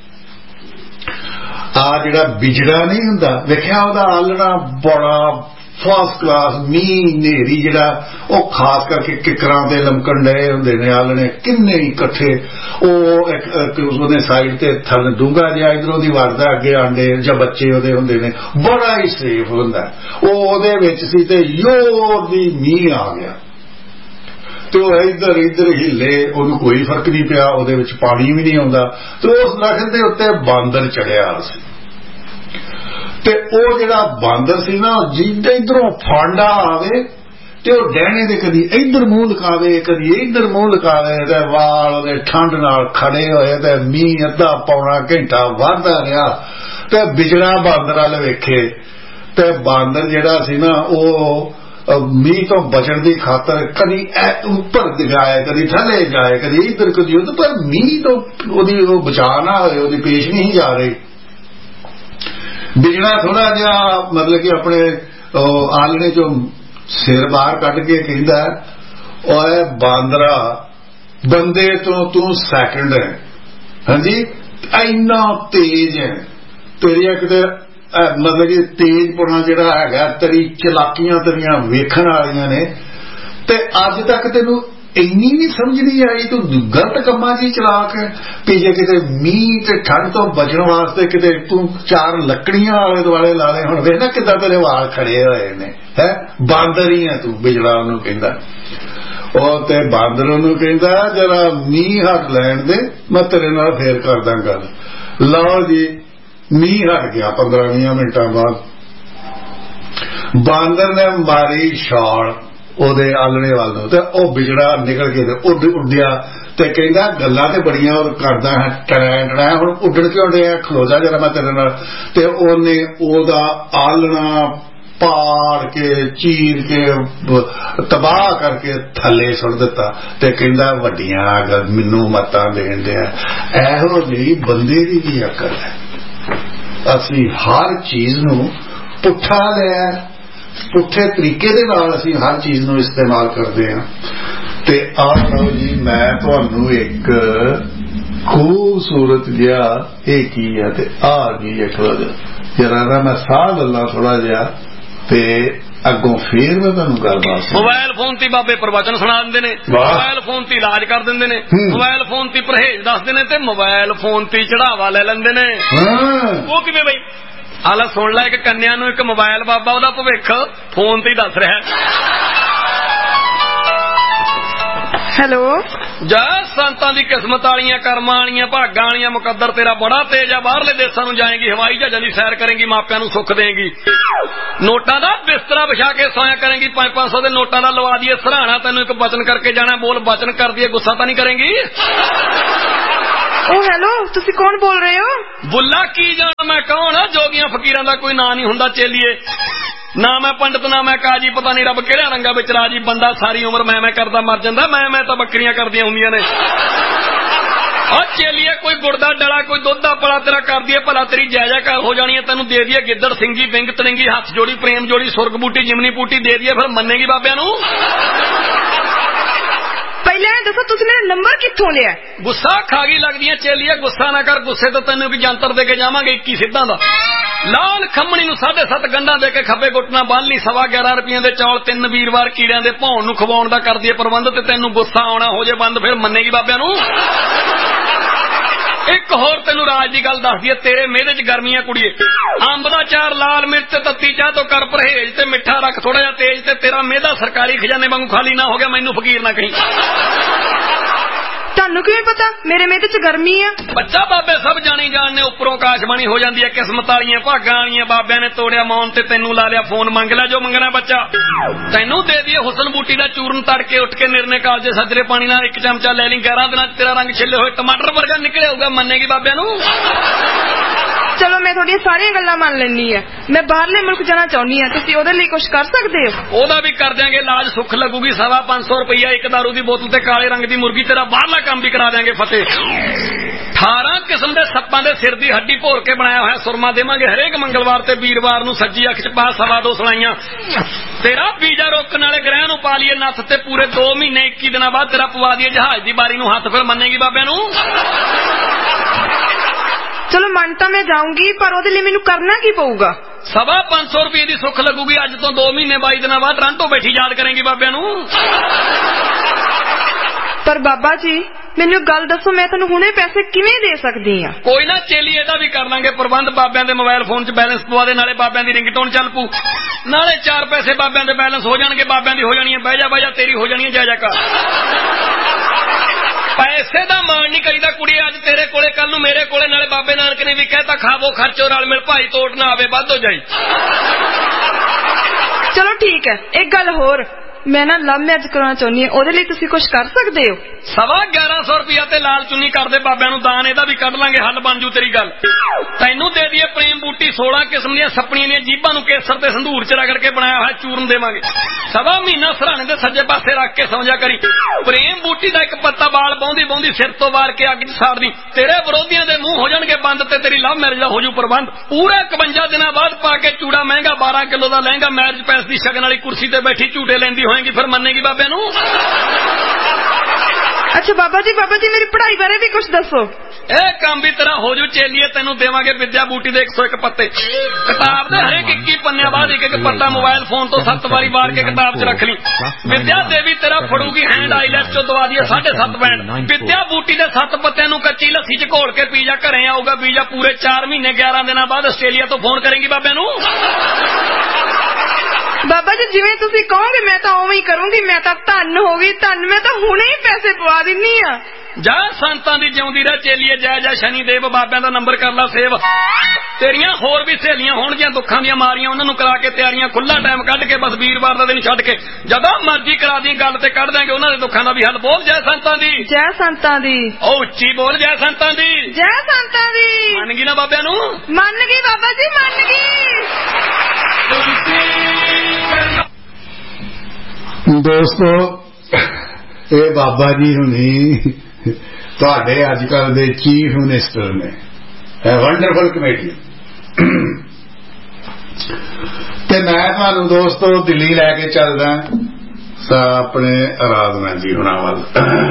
ਆ ਜਿਹੜਾ ਬਿਜੜਾ ਨਹੀਂ ਹੁੰਦਾ, ਵੇਖਿਆ ਉਹਦਾ ਆਲਣਾ ਬੜਾ ਫਸਟ ਕਲਾਸ, ਮੀਂਹ ਹਨੇਰੀ ਜਿਹੜਾ ਉਹ ਖਾਸ ਕਰਕੇ ਕਿਕਰਾਂ ਤੇ ਲਮਕਣ ਡਏ ਹੁੰਦੇ ਨੇ, ਆਲਣੇ ਕਿੰਨੇ ਇਕੱਠੇ, ਉਹ ਇੱਕ ਉਹਨੇ ਸਾਈਡ ਤੇ ਥੱਲੇ ਡੂੰਘਾ ਜਿਹਾ ਇਧਰੋਂ ਦੀ ਵੜਦਾ, ਅੱਗੇ ਆਂਡੇ ਜਾਂ ਬੱਚੇ ਉਹਦੇ ਹੁੰਦੇ ਨੇ, ਬੜਾ ਹੀ ਸੇਫ ਹੁੰਦਾ। ਉਹ ਉਹਦੇ ਵਿੱਚ ਸੀ ਤੇ ਜ਼ੋਰ ਦੀ ਮੀਂਹ ਆ ਗਿਆ ਤੇ ਉਹ ਇੱਧਰ ਇੱਧਰ ਹਿੱਲੇ, ਉਹਨੂੰ ਕੋਈ ਫਰਕ ਨਹੀਂ ਪਿਆ, ਉਹਦੇ ਵਿੱਚ ਪਾਣੀ ਵੀ ਨਹੀਂ ਆਉਂਦਾ। ਤੇ ਉਸ ਦਰਖਤ ਦੇ ਉੱਤੇ ਬਾਂਦਰ ਚੜਿਆ ਸੀ, ਤੇ ਉਹ ਜਿਹੜਾ ਬਾਂਦਰ ਸੀ ਨਾ, ਜਿੱਦਾਂ ਇੱਧਰੋਂ ਫਾਂਡਾ ਆਵੇ ਤੇ ਉਹ ਡਹਿਣੇ ਦੇ ਕਦੀ ਇੱਧਰ ਮੂੰਹ ਲਕਾਵੇ ਕਦੀ ਇੱਧਰ ਮੂੰਹ ਲਕਾਵੇ, ਤੇ ਵਾਲ ਉਹਦੇ ਠੰਡ ਨਾਲ ਖੜੇ ਹੋਏ, ਤੇ ਮੀਂਹ ਅੱਧਾ ਪੌਣਾ ਘੰਟਾ ਵਰਦਾ ਰਿਹਾ। ਤੇ ਬਿਜੜਾ ਬਾਂਦਰ ਵੱਲ ਵੇਖੇ, ਤੇ ਬਾਂਦਰ ਜਿਹੜਾ ਸੀ ਨਾ ਉਹ ਮੀਂਹ ਤੋਂ ਬਚਣ ਦੀ ਖਾਤਰ ਕਦੀ ਉੱਪਰ ਜਾਏ, ਕਦੀ ਥੱਲੇ ਜਾਏ, ਕਦੀ ਇੱਧਰ ਕਦੀ ਉੱਧਰ, ਪਰ ਮੀਂਹ ਤੋਂ ਉਹਦੀ ਉਹ ਬਚਾ ਨਾ ਹੋਏ, ਉਹਦੀ ਪੇਸ਼ ਨਹੀਂ ਜਾ ਰਹੀ। ਬਿਜੜਾ ਥੋੜਾ ਜਿਹਾ ਮਤਲਬ ਕਿ ਆਪਣੇ ਆਲਣੇ ਚੋਂ ਸਿਰ ਬਾਹਰ ਕੱਢ ਕੇ ਕਹਿੰਦਾ, ਓਏ ਬਾਂਦਰਾ, ਬੰਦੇ ਤੋਂ ਤੂੰ ਸੈਕਿੰਡ ਹੈ, ਹਾਂਜੀ ਇੰਨਾ ਤੇਜ਼ ਹੈ, ਤੇਰੀਆਂ ਕਿਤੇ ਮਤਲਬ ਕਿ ਤੇਜ਼ਪੁਣਾ ਜਿਹੜਾ ਹੈਗਾ, ਤੇਰੀ ਚਲਾਕੀਆਂ ਤੇਰੀਆਂ ਵੇਖਣ ਵਾਲੀਆਂ ਨੇ, ਤੇ ਅੱਜ ਤੱਕ ਤੈਨੂੰ ਇੰਨੀ ਵੀ ਸਮਝ ਨਹੀਂ ਆਈ, ਤੂੰ ਗਲਤ ਕੰਮਾਂ 'ਚ ਹੀ ਚਲਾਕ ਹੈ। ਵੀ ਜੇ ਕਿਤੇ ਮੀਂਹ ਤੇ ਠੰਡ ਤੋਂ ਬਚਣ ਵਾਸਤੇ ਕਿਤੇ ਤੂੰ ਚਾਰ ਲੱਕੜੀਆਂ ਆਲੇ ਦੁਆਲੇ ਲਾ ਲੈ, ਹੁਣ ਵੇਖ ਨਾ ਕਿੱਦਾਂ ਤੇਰੇ ਵਾਲ ਖੜੇ ਹੋਏ ਨੇ, ਹੈ ਬਾਂਦਰ ਹੀ ਹੈ ਤੂੰ। ਬਿਜੜਾ ਉਹਨੂੰ ਕਹਿੰਦਾ, ਉਹ ਤੇ ਬਾਂਦਰ ਉਹਨੂੰ ਕਹਿੰਦਾ, ਜਰਾ ਮੀਂਹ ਹਟ ਲੈਣ ਦੇ, ਮੈਂ ਤੇਰੇ ਨਾਲ ਫੇਰ ਕਰਦਾ ਗੱਲ। ਲਓ ਜੀ, ਮੀਂਹ ਹਟ ਗਿਆ ਪੰਦਰਾਂ ਵੀਹ ਮਿੰਟਾਂ ਬਾਅਦ। ਬਾਂਦਰ ਨੇ ਮਾਰੀ ਛਾਲ ਉਹਦੇ ਆਲਣੇ ਵੱਲ ਨੂੰ, ਤੇ ਉਹ ਬਿਜੜਾ ਨਿਕਲ ਕੇ ਉੱਡ ਉੱਡਿਆ, ਤੇ ਕਹਿੰਦਾ ਗੱਲਾਂ ਤੇ ਬੜੀਆਂ ਕਰਦਾ ਹੈ, ਟੜੈ ਟੜੈ, ਹੁਣ ਉੱਡਣ ਕਿਉਂ ਡਿਆ, ਖਲੋ ਜਾ ਜਰਾ ਮੈਂ ਤੇਰੇ ਨਾਲ। ਤੇ ਉਹਨੇ ਉਹਦਾ ਆਲਣਾ ਪਾੜ ਕੇ ਚੀਰ ਕੇ ਤਬਾਹ ਕਰਕੇ ਥੱਲੇ ਸੁੱਟ ਦਿੱਤਾ, ਤੇ ਕਹਿੰਦਾ ਵੱਡੀਆਂ ਗੱਲ ਮੈਨੂੰ ਮਤਾਂ ਦੇਣ ਦਿਆ। ਇਹੋ ਜਿਹੀ ਬੰਦੇ ਦੀ ਵੀ ਅਕਲ ਹੈ। ਅਸੀਂ ਹਰ ਚੀਜ਼ ਨੂੰ ਪੁੱਠਾ ਲਿਆ, ਪੁੱਠੇ ਤਰੀਕੇ ਦੇ ਨਾਲ ਅਸੀਂ ਹਰ ਚੀਜ਼ ਨੂੰ ਇਸਤੇਮਾਲ ਕਰਦੇ ਹਾਂ। ਤੇ ਆਹ ਲਓ ਜੀ, ਮੈਂ ਤੁਹਾਨੂੰ ਇੱਕ ਖੂਬਸੂਰਤ ਜਿਹਾ ਇਹ ਕੀ ਹੈ, ਤੇ ਆ ਗਈ ਇੱਕ ਜਰਾ ਨਾ ਮੈਂ ਸਾਹ ਲੱਲਾ ਥੋੜਾ ਜਿਹਾ, ਤੇ ਅੱਗੋਂ ਫੇਰ ਮੈਂ ਤੁਹਾਨੂੰ ਗੱਲਬਾਤ।
ਮੋਬਾਇਲ ਫੋਨ ਤੇ ਬਾਬੇ ਪ੍ਰਵਚਨ ਸੁਣਾ ਦਿੰਦੇ ਨੇ, ਮੋਬਾਇਲ ਫੋਨ ਤੇ ਇਲਾਜ ਕਰ ਦਿੰਦੇ ਨੇ, ਮੋਬਾਇਲ ਫੋਨ ਤੇ ਪਰਹੇਜ਼ ਦੱਸਦੇ ਨੇ, ਤੇ ਮੋਬਾਇਲ ਫੋਨ ਤੇ ਚੜਾਵਾ ਲੈ ਲੈਂਦੇ ਨੇ। ਉਹ ਕਿਵੇਂ ਬਈ? ਆਲਾ ਸੁਣ ਲੈ, ਇੱਕ ਕੰਨਿਆ ਨੂੰ ਇੱਕ ਮੋਬਾਈਲ ਬਾਬਾ ਉਹਦਾ ਭਵਿੱਖ ਫੋਨ ਤੇ ਹੀ ਦੱਸ ਰਿਹਾ।
ਹੈਲੋ।
ਜੈ ਸੰਤਾਂ ਦੀ ਕਿਸਮਤ ਵਾਲੀਆਂ, ਕਰਮਾਂ ਵਾਲੀਆਂ, ਭਾਗਾਂ ਵਾਲੀਆਂ, ਮੁਕੱਦਰ ਤੇਰਾ ਬੜਾ ਤੇਜ ਆ। ਬਾਹਰਲੇ ਦੇਸਾਂ ਨੂੰ ਜਾਏਗੀ, ਹਵਾਈ ਜਹਾਜ਼ਾਂ ਦੀ ਸੈਰ ਕਰੇਗੀ, ਮਾਪਿਆਂ ਨੂੰ ਸੁੱਖ ਦੇਗੀ, ਨੋਟਾਂ ਦਾ ਬਿਸਤਰਾ ਵਿਛਾ ਕੇ ਸੋਇਆ ਕਰੇਗੀ, ਪੰਜ ਪੰਜ ਸੌ ਦੇ ਨੋਟਾਂ ਦਾ ਲਵਾ ਦੀਏ ਸਰਾਣਾ, ਤੈਨੂੰ ਇੱਕ ਬਚਨ ਕਰਕੇ ਜਾਣਾ, ਬੋਲ ਬਚਨ ਕਰਦੀ ਹੈ, ਗੁੱਸਾ ਤਾਂ ਨਹੀਂ ਕਰੇਗੀ?
ਓ ਹੈਲੋ, ਤੁਸੀਂ ਕੌਣ ਬੋਲ ਰਹੇ ਹੋ?
ਬੁੱਲਾ ਕੀ ਜਾਣ ਮੈਂ ਕੌਣ ਆ? ਜੋਗੀਆਂ ਫਕੀਰਾਂ ਦਾ ਕੋਈ ਨਾਂ ਨਹੀਂ ਹੁੰਦਾ ਚੇਲੀਏ, ਨਾ ਮੈਂ ਪੰਡਤ ਨਾ ਮੈਂ ਕਾਜੀ, ਪਤਾ ਨਹੀਂ ਰੱਬ ਕਿਹੜਾ ਰੰਗਾਂ ਵਿੱਚ ਰਾਜੀ। ਬੰਦਾ ਸਾਰੀ ਉਮਰ ਮੈਂ ਮੈਂ ਕਰਦਾ ਮਰ ਜਾਂਦਾ, ਮੈਂ ਮੈਂ ਤਾਂ ਬੱਕਰੀਆਂ ਕਰਦੀਆਂ ਹੁੰਦੀਆਂ ਨੇ। ਆ ਚੇਲੀਏ ਕੋਈ ਗੁੜ ਦਾ ਡਲਾ, ਕੋਈ ਦੁੱਧ ਦਾ ਪਲਾ ਤੇਰਾ ਕਰਦੀ ਹੈ ਭਲਾ, ਤੇਰੀ ਜੈ ਜੈਕਾਰ ਹੋ ਜਾਣੀ ਹੈ। ਤੈਨੂੰ ਦੇ ਦਈਏ ਗਿੱਦੜ ਸਿੰਘੀ, ਬਿੰਗ ਤੜਿੰਗੀ, ਹੱਥ ਜੋੜੀ, ਪ੍ਰੇਮ ਜੋੜੀ, ਸੁਰਗ ਬੂਟੀ, ਜਿਮਨੀ ਬੂਟੀ ਦੇ ਦਈਏ, ਫਿਰ ਮੰਨੇਗੀ ਬਾਬਿਆਂ ਨੂੰ?
ਪਹਿਲਾਂ ਇਹ ਦੱਸੋ ਤੁਸੀਂ ਮੇਰਾ ਨੰਬਰ ਕਿੱਥੋਂ ਲਿਆ?
ਗੁੱਸਾ ਖਾ ਗਈ ਲੱਗਦੀਆਂ ਚੇਲੀਏ, ਗੁੱਸਾ ਨਾ ਕਰ, ਗੁੱਸੇ ਤੋਂ ਤੈਨੂੰ ਇੱਕ ਜੰਤਰ ਦੇ ਕੇ ਜਾਵਾਂਗੇ ਇੱਕੀ ਸਿੱਧਾਂ ਦਾ। ਲਾਲ ਖੰਮਣੀ ਨੂੰ ਸਾਢੇ ਸੱਤ ਗੰਢਾਂ ਦੇ ਕੇ ਖੱਬੇ ਗੁੱਟਣਾ ਬੰਨ ਲਈ, ਸਵਾ ਗਿਆਰਾਂ ਰੁਪਈਆਂ ਦੇ ਚੌਲ, ਤਿੰਨ ਵੀਰਵਾਰ ਕੀੜਿਆਂ ਦੇ ਭੌਣ ਨੂੰ ਖਵਾਉਣ ਦਾ ਕਰਦੀ ਹੈ ਪ੍ਰਬੰਧ, ਤੇ ਤੈਨੂੰ ਗੁੱਸਾ ਆਉਣਾ ਹੋ ਜੇ ਬੰਦ, ਫਿਰ ਮੰਨੇਗੀ ਬਾਬਿਆਂ ਨੂੰ? ਇੱਕ ਹੋਰ ਤੈਨੂੰ ਰਾਜ ਦੀ ਗੱਲ ਦੱਸਦੀ ਹੈ, ਤੇਰੇ ਮਿਹਦੇ 'ਚ ਗਰਮੀਆਂ ਕੁੜੀਏ, ਅੰਬ ਦਾ ਚਾਰ, ਲਾਲ ਮਿਰਚ, ਤੱਤੀ ਚਾਹ ਤੋਂ ਕਰ ਪਰਹੇਜ, ਤੇ ਮਿੱਠਾ ਰੱਖ ਥੋੜਾ ਜਿਹਾ ਤੇਜ਼, ਤੇ ਤੇਰਾ ਮਿਹਦਾ ਸਰਕਾਰੀ ਖਜ਼ਾਨੇ ਵਾਂਗੂ ਖਾਲੀ ਨਾ ਹੋ ਗਿਆ, ਮੈਨੂੰ ਫਕੀਰ ਨਾ ਕਹੀਂ।
ਤੁਹਾਨੂੰ ਕਿਵੇਂ ਪਤਾ ਮੇਰੇ ਮਿਹਦੇ 'ਚ ਗਰਮੀ ਆ?
ਬੱਚਾ ਬਾਬੇ ਸਭ ਜਾਣੀ ਜਾਣ ਨੇ, ਉੱਪਰੋਂ ਆਕਾਸ਼ਬਾਣੀ ਹੋ ਜਾਂਦੀ ਹੈ, ਕਿਸਮਤ ਵਾਲੀਆਂ, ਭਾਗਾਂ ਵਾਲੀਆਂ। ਬਾਬਿਆਂ ਨੇ ਤੋੜਿਆ ਮੌਨ ਤੇ ਤੈਨੂੰ ਲਾ ਲਿਆ ਫੋਨ, ਮੰਗ ਲੈ ਜੋ ਮੰਗਣਾ ਬੱਚਾ। ਤੈਨੂੰ ਦੇ ਦਈਏ ਹੁਸਨ ਬੂਟੀ ਦਾ ਚੂਰਨ, ਤੜਕੇ ਉੱਠ ਕੇ ਨਿਰਨੇ ਕਾਲਜੇ ਸੱਜਰੇ ਪਾਣੀ ਨਾਲ ਇੱਕ ਚਮਚਾ ਲੈ ਲਈ, ਗਿਆਰਾਂ ਦਿਨਾਂ 'ਚ ਤੇਰਾ ਰੰਗ ਛਿੱਲੇ ਹੋਏ ਟਮਾਟਰ ਵਰਗਾ ਨਿਕਲਿਆ ਹੋਊਗਾ, ਮੰਨੇਗੀ ਬਾਬਿਆਂ ਨੂੰ?
ਚਲੋ ਮੈਂ ਤੁਹਾਡੀਆਂ ਸਾਰੀਆਂ ਗੱਲਾਂ ਮੰਨ ਲੈਂਦੀ ਆ, ਮੈਂ ਬਾਹਰਲੇ ਮੁਲਕ ਜਾਣਾ ਚਾਹੁੰਦੀ ਆ, ਤੁਸੀਂ ਉਹਦੇ ਲਈ ਕੁਝ ਕਰ ਸਕਦੇ ਹੋ?
ਉਹਦਾ ਵੀ ਕਰ ਦਿਆਂਗੇ, ਇਲਾਜ ਸੁੱਖ ਲੱਗੂਗੀ। ਸਵਾ ਪੰਜ ਸੌ ਰੁਪਈਆ ਇੱਕ ਦਾਰੂ ਦੀ ਬੋਤਲ ਤੇ ਕਾਲੇ ਰੰਗ ਦੀ ਮੁਰਗੀ, ਤੇਰਾ ਬਾਹਰਲਾ ਕੰਮ ਵੀ ਕਰਾ ਦਿਆਂਗੇ ਫਤਿਹ। ਅਠਾਰਾਂ ਕਿਸਮ ਦੇ ਸੱਪਾਂ ਦੇ ਸਿਰ ਦੀ ਹੱਡੀ ਭੋਰ ਕੇ ਬਣਾਇਆ ਹੋਇਆ ਸੁਰਮਾ ਦੇਵਾਂਗੇ ਹਰੇਕ ਮੰਗਲਵਾਰ ਤੇ ਵੀਰਵਾਰ ਨੂੰ, ਸੱਜੀ ਅੱਖ 'ਚ ਪਾ ਸਵਾ ਦੋ ਸਲਾਈਆਂ। ਤੇਰਾ ਵੀਜ਼ਾ ਰੋਕਣ ਵਾਲੇ ਗ੍ਰਹਿ ਨੂੰ ਪਾ ਲਈਏ ਨੱਥ, ਤੇ ਪੂਰੇ ਦੋ ਮਹੀਨੇ ਇੱਕੀ ਦਿਨਾਂ ਬਾਅਦ ਤੇਰਾ ਪਵਾ ਦਈਏ ਜਹਾਜ਼ ਦੀ ਬਾਰੀ ਨੂੰ ਹੱਥ, ਫਿਰ ਮੰਨੇਗੀ ਬਾਬਿਆਂ ਨੂੰ?
ਚਲੋ ਮੰਨ ਤਾਂ ਮੈਂ ਜਾਊਂਗੀ, ਪਰ ਉਹਦੇ ਲਈ ਮੈਨੂੰ ਕਰਨਾ ਕੀ ਪਊਗਾ?
ਸਵਾ ਪੰਜ ਸੌ ਰੁਪਏ ਦੀ ਸੁੱਖ ਲੱਗੂਗੀ। ਅੱਜ ਤੋਂ ਦੋ ਮਹੀਨੇ ਬਾਈ ਦਿਨਾਂ ਬਾਅਦ ਟਰਾਂਟੋ ਬੈਠੀ ਯਾਦ ਕਰੇਗੀ ਬਾਬਿਆਂ ਨੂੰ।
ਪਰ ਬਾਬਾ ਜੀ ਮੈਨੂੰ ਗੱਲ ਦੱਸੋ, ਮੈਂ ਤੁਹਾਨੂੰ ਹੁਣੇ ਪੈਸੇ ਕਿਵੇਂ ਦੇ ਸਕਦੀ ਆ?
ਕੋਈ ਨਾ ਚੇਲੀ, ਇਹਦਾ ਵੀ ਕਰ ਲਾਂਗੇ ਪ੍ਰਬੰਧ। ਬਾਬਿਆਂ ਦੇ ਮੋਬਾਈਲ ਫੋਨ 'ਚ ਬੈਲੈਂਸ ਪਵਾ ਦੇ, ਨਾਲੇ ਬਾਬਿਆਂ ਦੀ ਰਿੰਗਟੋਨ ਚੱਲ ਪੂ, ਨਾਲੇ ਚਾਰ ਪੈਸੇ ਬਾਬਿਆਂ ਦੇ ਬੈਲੈਂਸ ਹੋ ਜਾਣਗੇ, ਬਾਬਿਆਂ ਦੀ ਹੋ ਜਾਣੀ ਹੈ ਬਹਿ ਜਾ ਬਹਿ ਜਾ, ਤੇਰੀ ਹੋ ਜਾਣੀ ਹੈ ਜੈ ਜੈਕਾਰ। ਪੈਸੇ ਦਾ ਮਾਣ ਨਹੀਂ ਕਰੀਦਾ ਕੁੜੀ, ਅੱਜ ਤੇਰੇ ਕੋਲੇ ਕੱਲ ਨੂੰ ਮੇਰੇ ਕੋਲੇ, ਨਾਲੇ ਬਾਬੇ ਨਾਨਕ ਨੇ ਵੀ ਕਹਿਤਾ ਖਾਵੋ ਖਰਚੋ ਰਲ ਮਿਲ, ਭਾਈ ਤੋਟ ਨਾ ਆਵੇ ਵੱਧ ਹੋ ਜਾਈ।
ਚਲੋ ਠੀਕ ਹੈ, ਇੱਕ ਗੱਲ ਹੋਰ, ਮੈਂ ਨਾ ਲਵ ਮੈਰਿਜ ਕਰਾਉਣਾ ਚਾਹੁੰਦੀ ਹਾਂ, ਉਹਦੇ ਲਈ ਤੁਸੀਂ ਕੁਝ ਕਰ ਸਕਦੇ ਹੋ?
ਸਵਾ ਗਿਆਰਾਂ ਸੌ ਰੁਪਇਆ ਤੇ ਲਾਲ ਚੁੰਨੀ ਕਰਦੇ ਬਾਬਿਆਂ ਨੂੰ ਦਾਨ, ਇਹਦਾ ਵੀ ਕੱਢ ਲਾਂਗੇ, ਹੱਲ ਬਣ ਜੂ ਤੇਰੀ ਗੱਲ। ਤੈਨੂੰ ਦੇ ਦਈਏ ਪ੍ਰੇਮ ਬੂਟੀ, ਸੋਲਾਂ ਕਿਸਮ ਦੀਆਂ ਸੱਪਣੀਆਂ ਦੀਆਂ ਜੀਭਾਂ ਨੂੰ ਕੇਸਰ ਤੇ ਸੰਧੂਰ 'ਚ ਰਗੜ ਕੇ ਬਣਾਇਆ ਹੋਇਆ ਚੂਰਨ ਦੇਵਾਂਗੇ। ਸਵਾ ਮਹੀਨਾ ਸਰਾਣੇ ਦੇ ਸੱਜੇ ਪਾਸੇ ਰੱਖ ਕੇ ਸੌਂ ਜਾ ਕਰੀ। ਪ੍ਰੇਮ ਬੂਟੀ ਦਾ ਇੱਕ ਪੱਤਾ ਵਾਲ ਬਹੁੰਦੀ ਬਹੁੰਦੀ ਸਿਰ ਤੋਂ ਵਾਰ ਕੇ ਅੱਗ 'ਚ ਸਾੜਦੀ, ਤੇਰੇ ਵਿਰੋਧੀਆਂ ਦੇ ਮੂੰਹ ਹੋ ਜਾਣਗੇ ਬੰਦ, ਤੇ ਤੇਰੀ ਲਵ ਮੈਰਿਜ ਦਾ ਹੋ ਜੂ ਪ੍ਰਬੰਧ। ਪੂਰੇ ਇਕਵੰਜਾ ਦਿਨਾਂ ਬਾਅਦ ਪਾ ਕੇ ਚੂੜਾ ਮਹਿੰਗਾ, ਬਾਰਾਂ ਕਿਲੋ ਦਾ ਲਹਿੰਗਾ, ਮੈਰਿਜ ਪੈਸ ਦੀ ਸ਼ਗਨ ਵਾਲੀ ਕੁਰਸੀ ਤੇ ਬੈਠੀ ਝੂਟੇ ਲੈਂਦੀ ਹੋਏਗੀ, ਫਿਰ ਮੰਨੇਗੀ ਬਾਬਿਆਂ ਨੂੰ?
ਅੱਛਾ ਬਾਬਾ ਜੀ, ਬਾਬਾ ਜੀ ਮੇਰੀ ਪੜ੍ਹਾਈ ਬਾਰੇ ਵੀ ਕੁਝ ਦੱਸੋ।
ਇਹ ਕੰਮ ਵੀ ਤੇਰਾ ਹੋ ਜੂ ਚੇਲੀਏ, ਤੈਨੂੰ ਦੇਵਾਂਗੇ ਵਿਦਿਆ ਬੂਟੀ ਦੇ ਇੱਕ ਸੌ ਇੱਕ ਪੱਤੇ। ਕਿਤਾਬ ਦੇ ਹਰੇਕ ਇੱਕੀ ਪੰਨਿਆਂ ਬਾਅਦ ਇੱਕ ਇੱਕ ਪੱਤਾ ਮੋਬਾਈਲ ਫੋਨ ਤੋਂ ਸੱਤ ਵਾਰੀ ਵਾਰ ਕੇ ਕਿਤਾਬ 'ਚ ਰੱਖ ਲਈ। ਵਿਦਿਆ ਦੇਵੀ ਤੇਰਾ ਫੜੂਗੀ ਹੈਂਡ ਆਈਲੈਟਸ 'ਚੋਂ ਦਵਾ ਦੀਏ ਸਾਢੇ ਸੱਤ ਬੈਂਡ। ਵਿਦਿਆ ਬੂਟੀ ਦੇ ਸੱਤ ਪੱਤਿਆਂ ਨੂੰ ਕੱਚੀ ਲੱਸੀ 'ਚ ਘੋਲ ਕੇ ਪੀ ਜਾ, ਘਰੇ ਆਊਗਾ ਵੀਜ਼ਾ ਪੂਰੇ ਚਾਰ ਮਹੀਨੇ ਗਿਆਰਾਂ ਦਿਨਾਂ ਬਾਅਦ ਆਸਟ੍ਰੇਲੀਆ ਤੋਂ ਫੋਨ ਕਰੇਗੀ ਬਾਬਿਆਂ ਨੂੰ।
ਬਾਬਾ ਜੀ ਜਿਵੇਂ ਤੁਸੀਂ ਕਹੋਗੇ ਮੈਂ ਤਾਂ ਉਵੇਂ ਹੀ ਕਰੂੰਗੀ, ਮੈਂ ਤਾਂ ਧੰਨ ਹੋ ਗਈ, ਧੰਨ, ਮੈਂ ਤਾਂ ਹੁਣੇ ਹੀ ਪੈਸੇ ਪਵਾ ਦਿੰਨੀ ਆ।
ਜਾ ਸੰਤਾਂ ਦੀ ਜਿਉਂਦੀ ਰਹਿ ਚੇਲੀਏ, ਜੈ ਜੈ ਸ਼ਨੀ ਦੇਵ। ਬਾਬਿਆਂ ਦਾ ਨੰਬਰ ਕਰ ਲਾ ਸੇਵ। ਤੇਰੀਆਂ ਹੋਰ ਵੀ ਸਹੇਲੀਆਂ ਹੋਣਗੀਆਂ ਦੁੱਖਾਂ ਦੀਆਂ ਮਾਰੀਆਂ, ਉਹਨਾਂ ਨੂੰ ਕਰਾ ਕੇ ਤਿਆਰੀਆਂ, ਖੁੱਲਾ ਟਾਈਮ ਕੱਢ ਕੇ, ਬਸ ਵੀਰਵਾਰ ਦਾ ਦਿਨ ਛੱਡ ਕੇ ਜਦੋਂ ਮਰਜ਼ੀ ਕਰਾ ਦੀ ਗੱਲ, ਤੇ ਕੱਢ ਦਾਂਗੇ ਉਹਨਾਂ ਦੇ ਦੁੱਖਾਂ ਦਾ ਵੀ ਹੱਲ। ਬੋਲ ਜੈ ਸੰਤਾਂ ਦੀ,
ਜੈ ਸੰਤਾਂ ਦੀ।
ਉਹ ਉੱਚੀ ਬੋਲ, ਜੈ ਸੰਤਾਂ ਦੀ,
ਜੈ ਸੰਤਾਂ ਦੀ।
ਮੰਨ ਗਈ ਨਾ ਬਾਬਿਆਂ ਨੂੰ?
ਮੰਨ ਗਈ ਬਾਬਾ ਜੀ, ਮੰਨ ਗਈ।
ਦੋਸਤੋ, ਇਹ ਬਾਬਾ ਜੀ ਹੁਣੀ ਤੁਹਾਡੇ ਅੱਜ ਕੱਲ ਦੇ ਚੀਫ ਮਿਨਿਸਟਰ ਨੇ, ਵੰਡਰਫੁਲ ਕਮੇਟੀ। ਤੇ ਮੈਂ ਤੁਹਾਨੂੰ ਦੋਸਤੋ ਦਿੱਲੀ ਲੈ ਕੇ ਚੱਲਦਾ ਆਪਣੇ ਆਰਾਧਨਾ ਜੀ ਹੁਣਾਂ ਵੱਲ।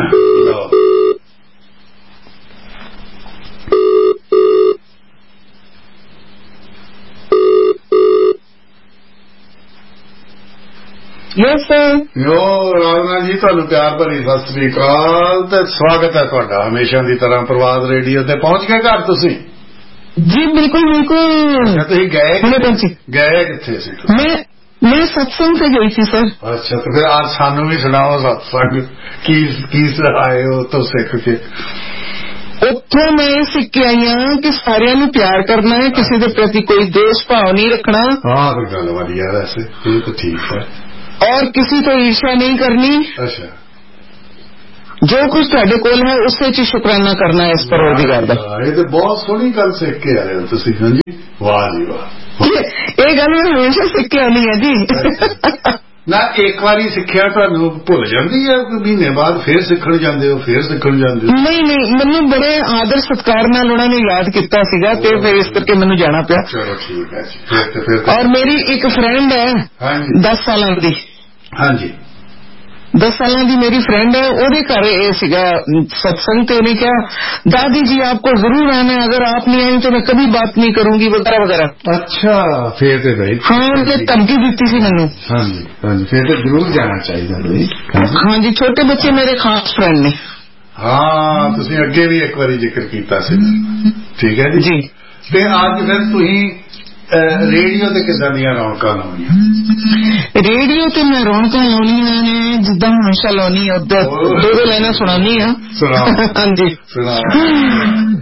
Yes sir.
ਯੋ ਰਾਜਨਾ ਜੀ, ਤੁਹਾਨੂੰ ਪਿਆਰ ਭਰੀ ਸਤਿ ਸ੍ਰੀ ਅਕਾਲ ਤੇ ਸਵਾਗਤ ਹੈ ਤੁਹਾਡਾ ਹਮੇਸ਼ਾ ਦੀ ਤਰ੍ਹਾਂ ਪ੍ਰਵਾਦ ਰੇਡੀਓ ਤੇ ਪਹੁੰਚ ਗਏ ਘਰ ਤੁਸੀਂ?
जी बिल्कुल बिल्कुल।
ਤੁਸੀਂ ਗਏ
ਹੁਣੇ ਪਹੁੰਚੀ।
ਗਏ ਕਿੱਥੇ ਸੀ?
मैं मैं सत्संग से गई थी सर।
ਅੱਛਾ ਤੇ ਫਿਰ ਅੱਜ ਸਾਨੂੰ ਵੀ ਸੁਣਾਓ ਸਤਸੰਗ ਕੀ ਕੀ ਸਹਾਏ ਹੋ ਤੋਂ ਸਿੱਖ ਕੇ।
ਉੱਥੋਂ ਮੈਂ ਇਹ ਸਿੱਖ ਕੇ ਆਈ ਹਾਂ ਕਿ ਸਾਰਿਆਂ ਨੂੰ ਪਿਆਰ ਕਰਨਾ ਹੈ, ਕਿਸੇ ਦੇ ਪ੍ਰਤੀ ਕੋਈ ਦੇਸ਼ ਭਾਵ ਨਹੀਂ ਰੱਖਣਾ।
ਹਾਂ ਫਿਰ ਗੱਲ ਵਧੀਆ ਵੈਸੇ ਇਹ ਤਾਂ ਠੀਕ ਹੈ।
और किसी को ईर्ष्या नहीं करनी।
अच्छा
जो कुछ ਤੁਹਾਡੇ ਕੋਲ है उससे च शुक्राना करना है इस परवरदिगार ਦਾ।
ਇਹ ਤਾਂ ਬਹੁਤ ਸੋਹਣੀ ਗੱਲ ਸਿੱਖ ਕੇ ਆਏ ਹੋ ਤੁਸੀਂ। ਹਾਂਜੀ ਵਾਹ ਜੀ ਵਾਹ।
ਇਹ ਗੱਲ ਮੈਂ ਹਮੇਸ਼ਾ ਸਿੱਖ ਕੇ ਆਉਂਦੀ ਹਾਂ ਜੀ।
ਨਾ ਇੱਕ ਵਾਰੀ ਸਿੱਖਿਆ ਤੁਹਾਨੂੰ ਭੁੱਲ ਜਾਂਦੀ ਹੈ ਮਹੀਨੇ ਬਾਅਦ ਫੇਰ ਸਿੱਖਣ ਜਾਂਦੇ ਹੋ ਫੇਰ ਸਿੱਖਣ ਜਾਂਦੇ ਹੋ?
ਨਹੀਂ ਨਹੀਂ ਮੈਨੂੰ ਬੜੇ ਆਦਰ ਸਤਿਕਾਰ ਨਾਲ ਉਹਨਾਂ ਨੇ ਯਾਦ ਕੀਤਾ ਸੀਗਾ ਤੇ ਫਿਰ ਇਸ ਕਰਕੇ ਮੈਨੂੰ ਜਾਣਾ ਪਿਆ।
ਚਲੋ ਠੀਕ ਹੈ ਜੀ। ਫਿਰ ਤੇ ਫਿਰ
ਔਰ ਮੇਰੀ ਇੱਕ ਫਰੈਂਡ ਹੈ
ਹਾਂਜੀ
ਦਸ ਸਾਲਾਂ ਦੀ।
ਹਾਂਜੀ
दस साल की मेरी फ्रेंड है ਉਹਦੇ ਘਰ ਇਹ ਸੀਗਾ सत्संग ਤੇ ਉਹਨੇ ਕਿਹਾ दादी जी आपको जरूर आना है, अगर आप नहीं आई तो मैं कभी बात नहीं करूंगी वगैरह वगैरह।
अच्छा फिर तो भाई
हाँ ਉਹਨੇ ਧਮਕੀ ਦਿੱਤੀ ਸੀ ਮੈਨੂੰ।
ਹਾਂਜੀ ਹਾਂਜੀ ਫਿਰ ਤਾਂ ਜ਼ਰੂਰ ਜਾਣਾ ਚਾਹੀਦਾ ਬਈ।
हाँ जी छोटे बच्चे मेरे खास फ्रेंड ने।
ਹਾਂ ਤੁਸੀਂ ਅੱਗੇ ਵੀ ਇੱਕ ਵਾਰੀ ਜ਼ਿਕਰ ਕੀਤਾ ਸੀ। ਠੀਕ ਹੈ ਜੀ। ਤੇ ਅੱਜ ਫਿਰ ਤੁਸੀਂ ਰੇਡੀਓ ਤੇ ਕਿੱਦਾਂ ਦੀਆਂ ਰੌਣਕਾਂ ਲਾਉਣੀਆਂ?
रेडियो ਤੇ मैं ਰੌਣਕਾਂ ਲਾਉਣੀਆਂ ਨੇ ਜਿੱਦਾਂ ਹਮੇਸ਼ਾ ਲਾਉਣੀ ਆ ਉਧਰ ਦੋ ਦੋ ਲਾਈਨਾਂ ਸੁਣਾਉਣੀ ਆ।
ਸੁਣਾਓ।
ਹਾਂਜੀ
ਸੁਣਾਓ।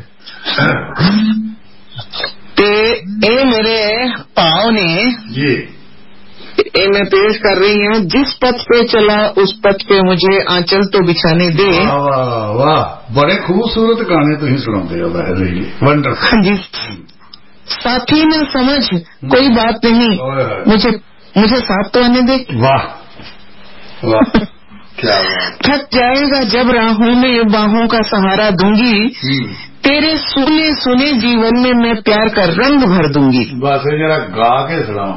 ਤੇ ਇਹ ਮੇਰੇ ਭਾव ਨੇ
ਜੀ।
ये मैं पेश कर रही हूँ। जिस पथ पे चला उस पथ पे मुझे आंचल तो बिछाने दे।
वाह वाह बड़े खूबसूरत गाने तुम सुनाते हो भाई। वंडरफुल।
हाँ जी साथी न समझ कोई बात नहीं, मुझे मुझे साथ तो आने दे।
वाह वाह क्या बात।
थक जाएगा जब राहों में बाहों का सहारा दूंगी, तेरे सुने सुने जीवन में मैं प्यार का रंग भर दूंगी।
बस जरा गा के सुनाओ।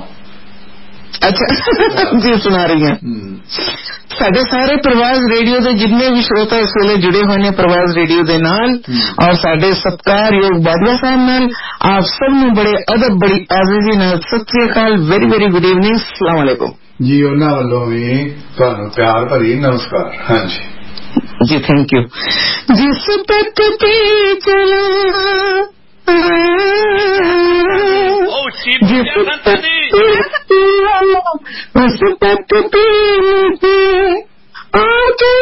अच्छा जी सुना रही हैं। ਸਾਡੇ ਸਾਰੇ ਪ੍ਰਵਾਜ਼ ਰੇਡੀਓ ਦੇ ਜਿੰਨੇ ਵੀ ਸਰੋਤਾ ਇਸ ਵੇਲੇ ਜੁੜੇ ਹੋਏ ਨੇ ਪ੍ਰਵਾਜ਼ ਰੇਡੀਓ ਦੇ ਨਾਲ ਔਰ ਸਾਡੇ ਸਤਿਕਾਰਯੋਗ ਬਾਦਸ਼ਾਹ ਸਾਹਿਬ ਨਾਲ ਆਪ ਸਭ ਨੂੰ ਬੜੇ ਅਦਬ ਬੜੀ ਆਜ਼ੀਜ਼ੀ ਨਾਲ ਸਤਿ ਸ੍ਰੀ ਅਕਾਲ। Very very good evening. ਅਸਲਾਮ ਵਾਲੇਕੁਮ
ਜੀ। ਉਹਨਾਂ ਵੱਲੋਂ ਵੀ ਤੁਹਾਨੂੰ ਪਿਆਰ ਭਰੀ ਨਮਸਕਾਰ। ਹਾਂਜੀ
ਜੀ थैंक यू। जिस पथ पे चला जिस पथ पे उस पथ पे मुझे आगे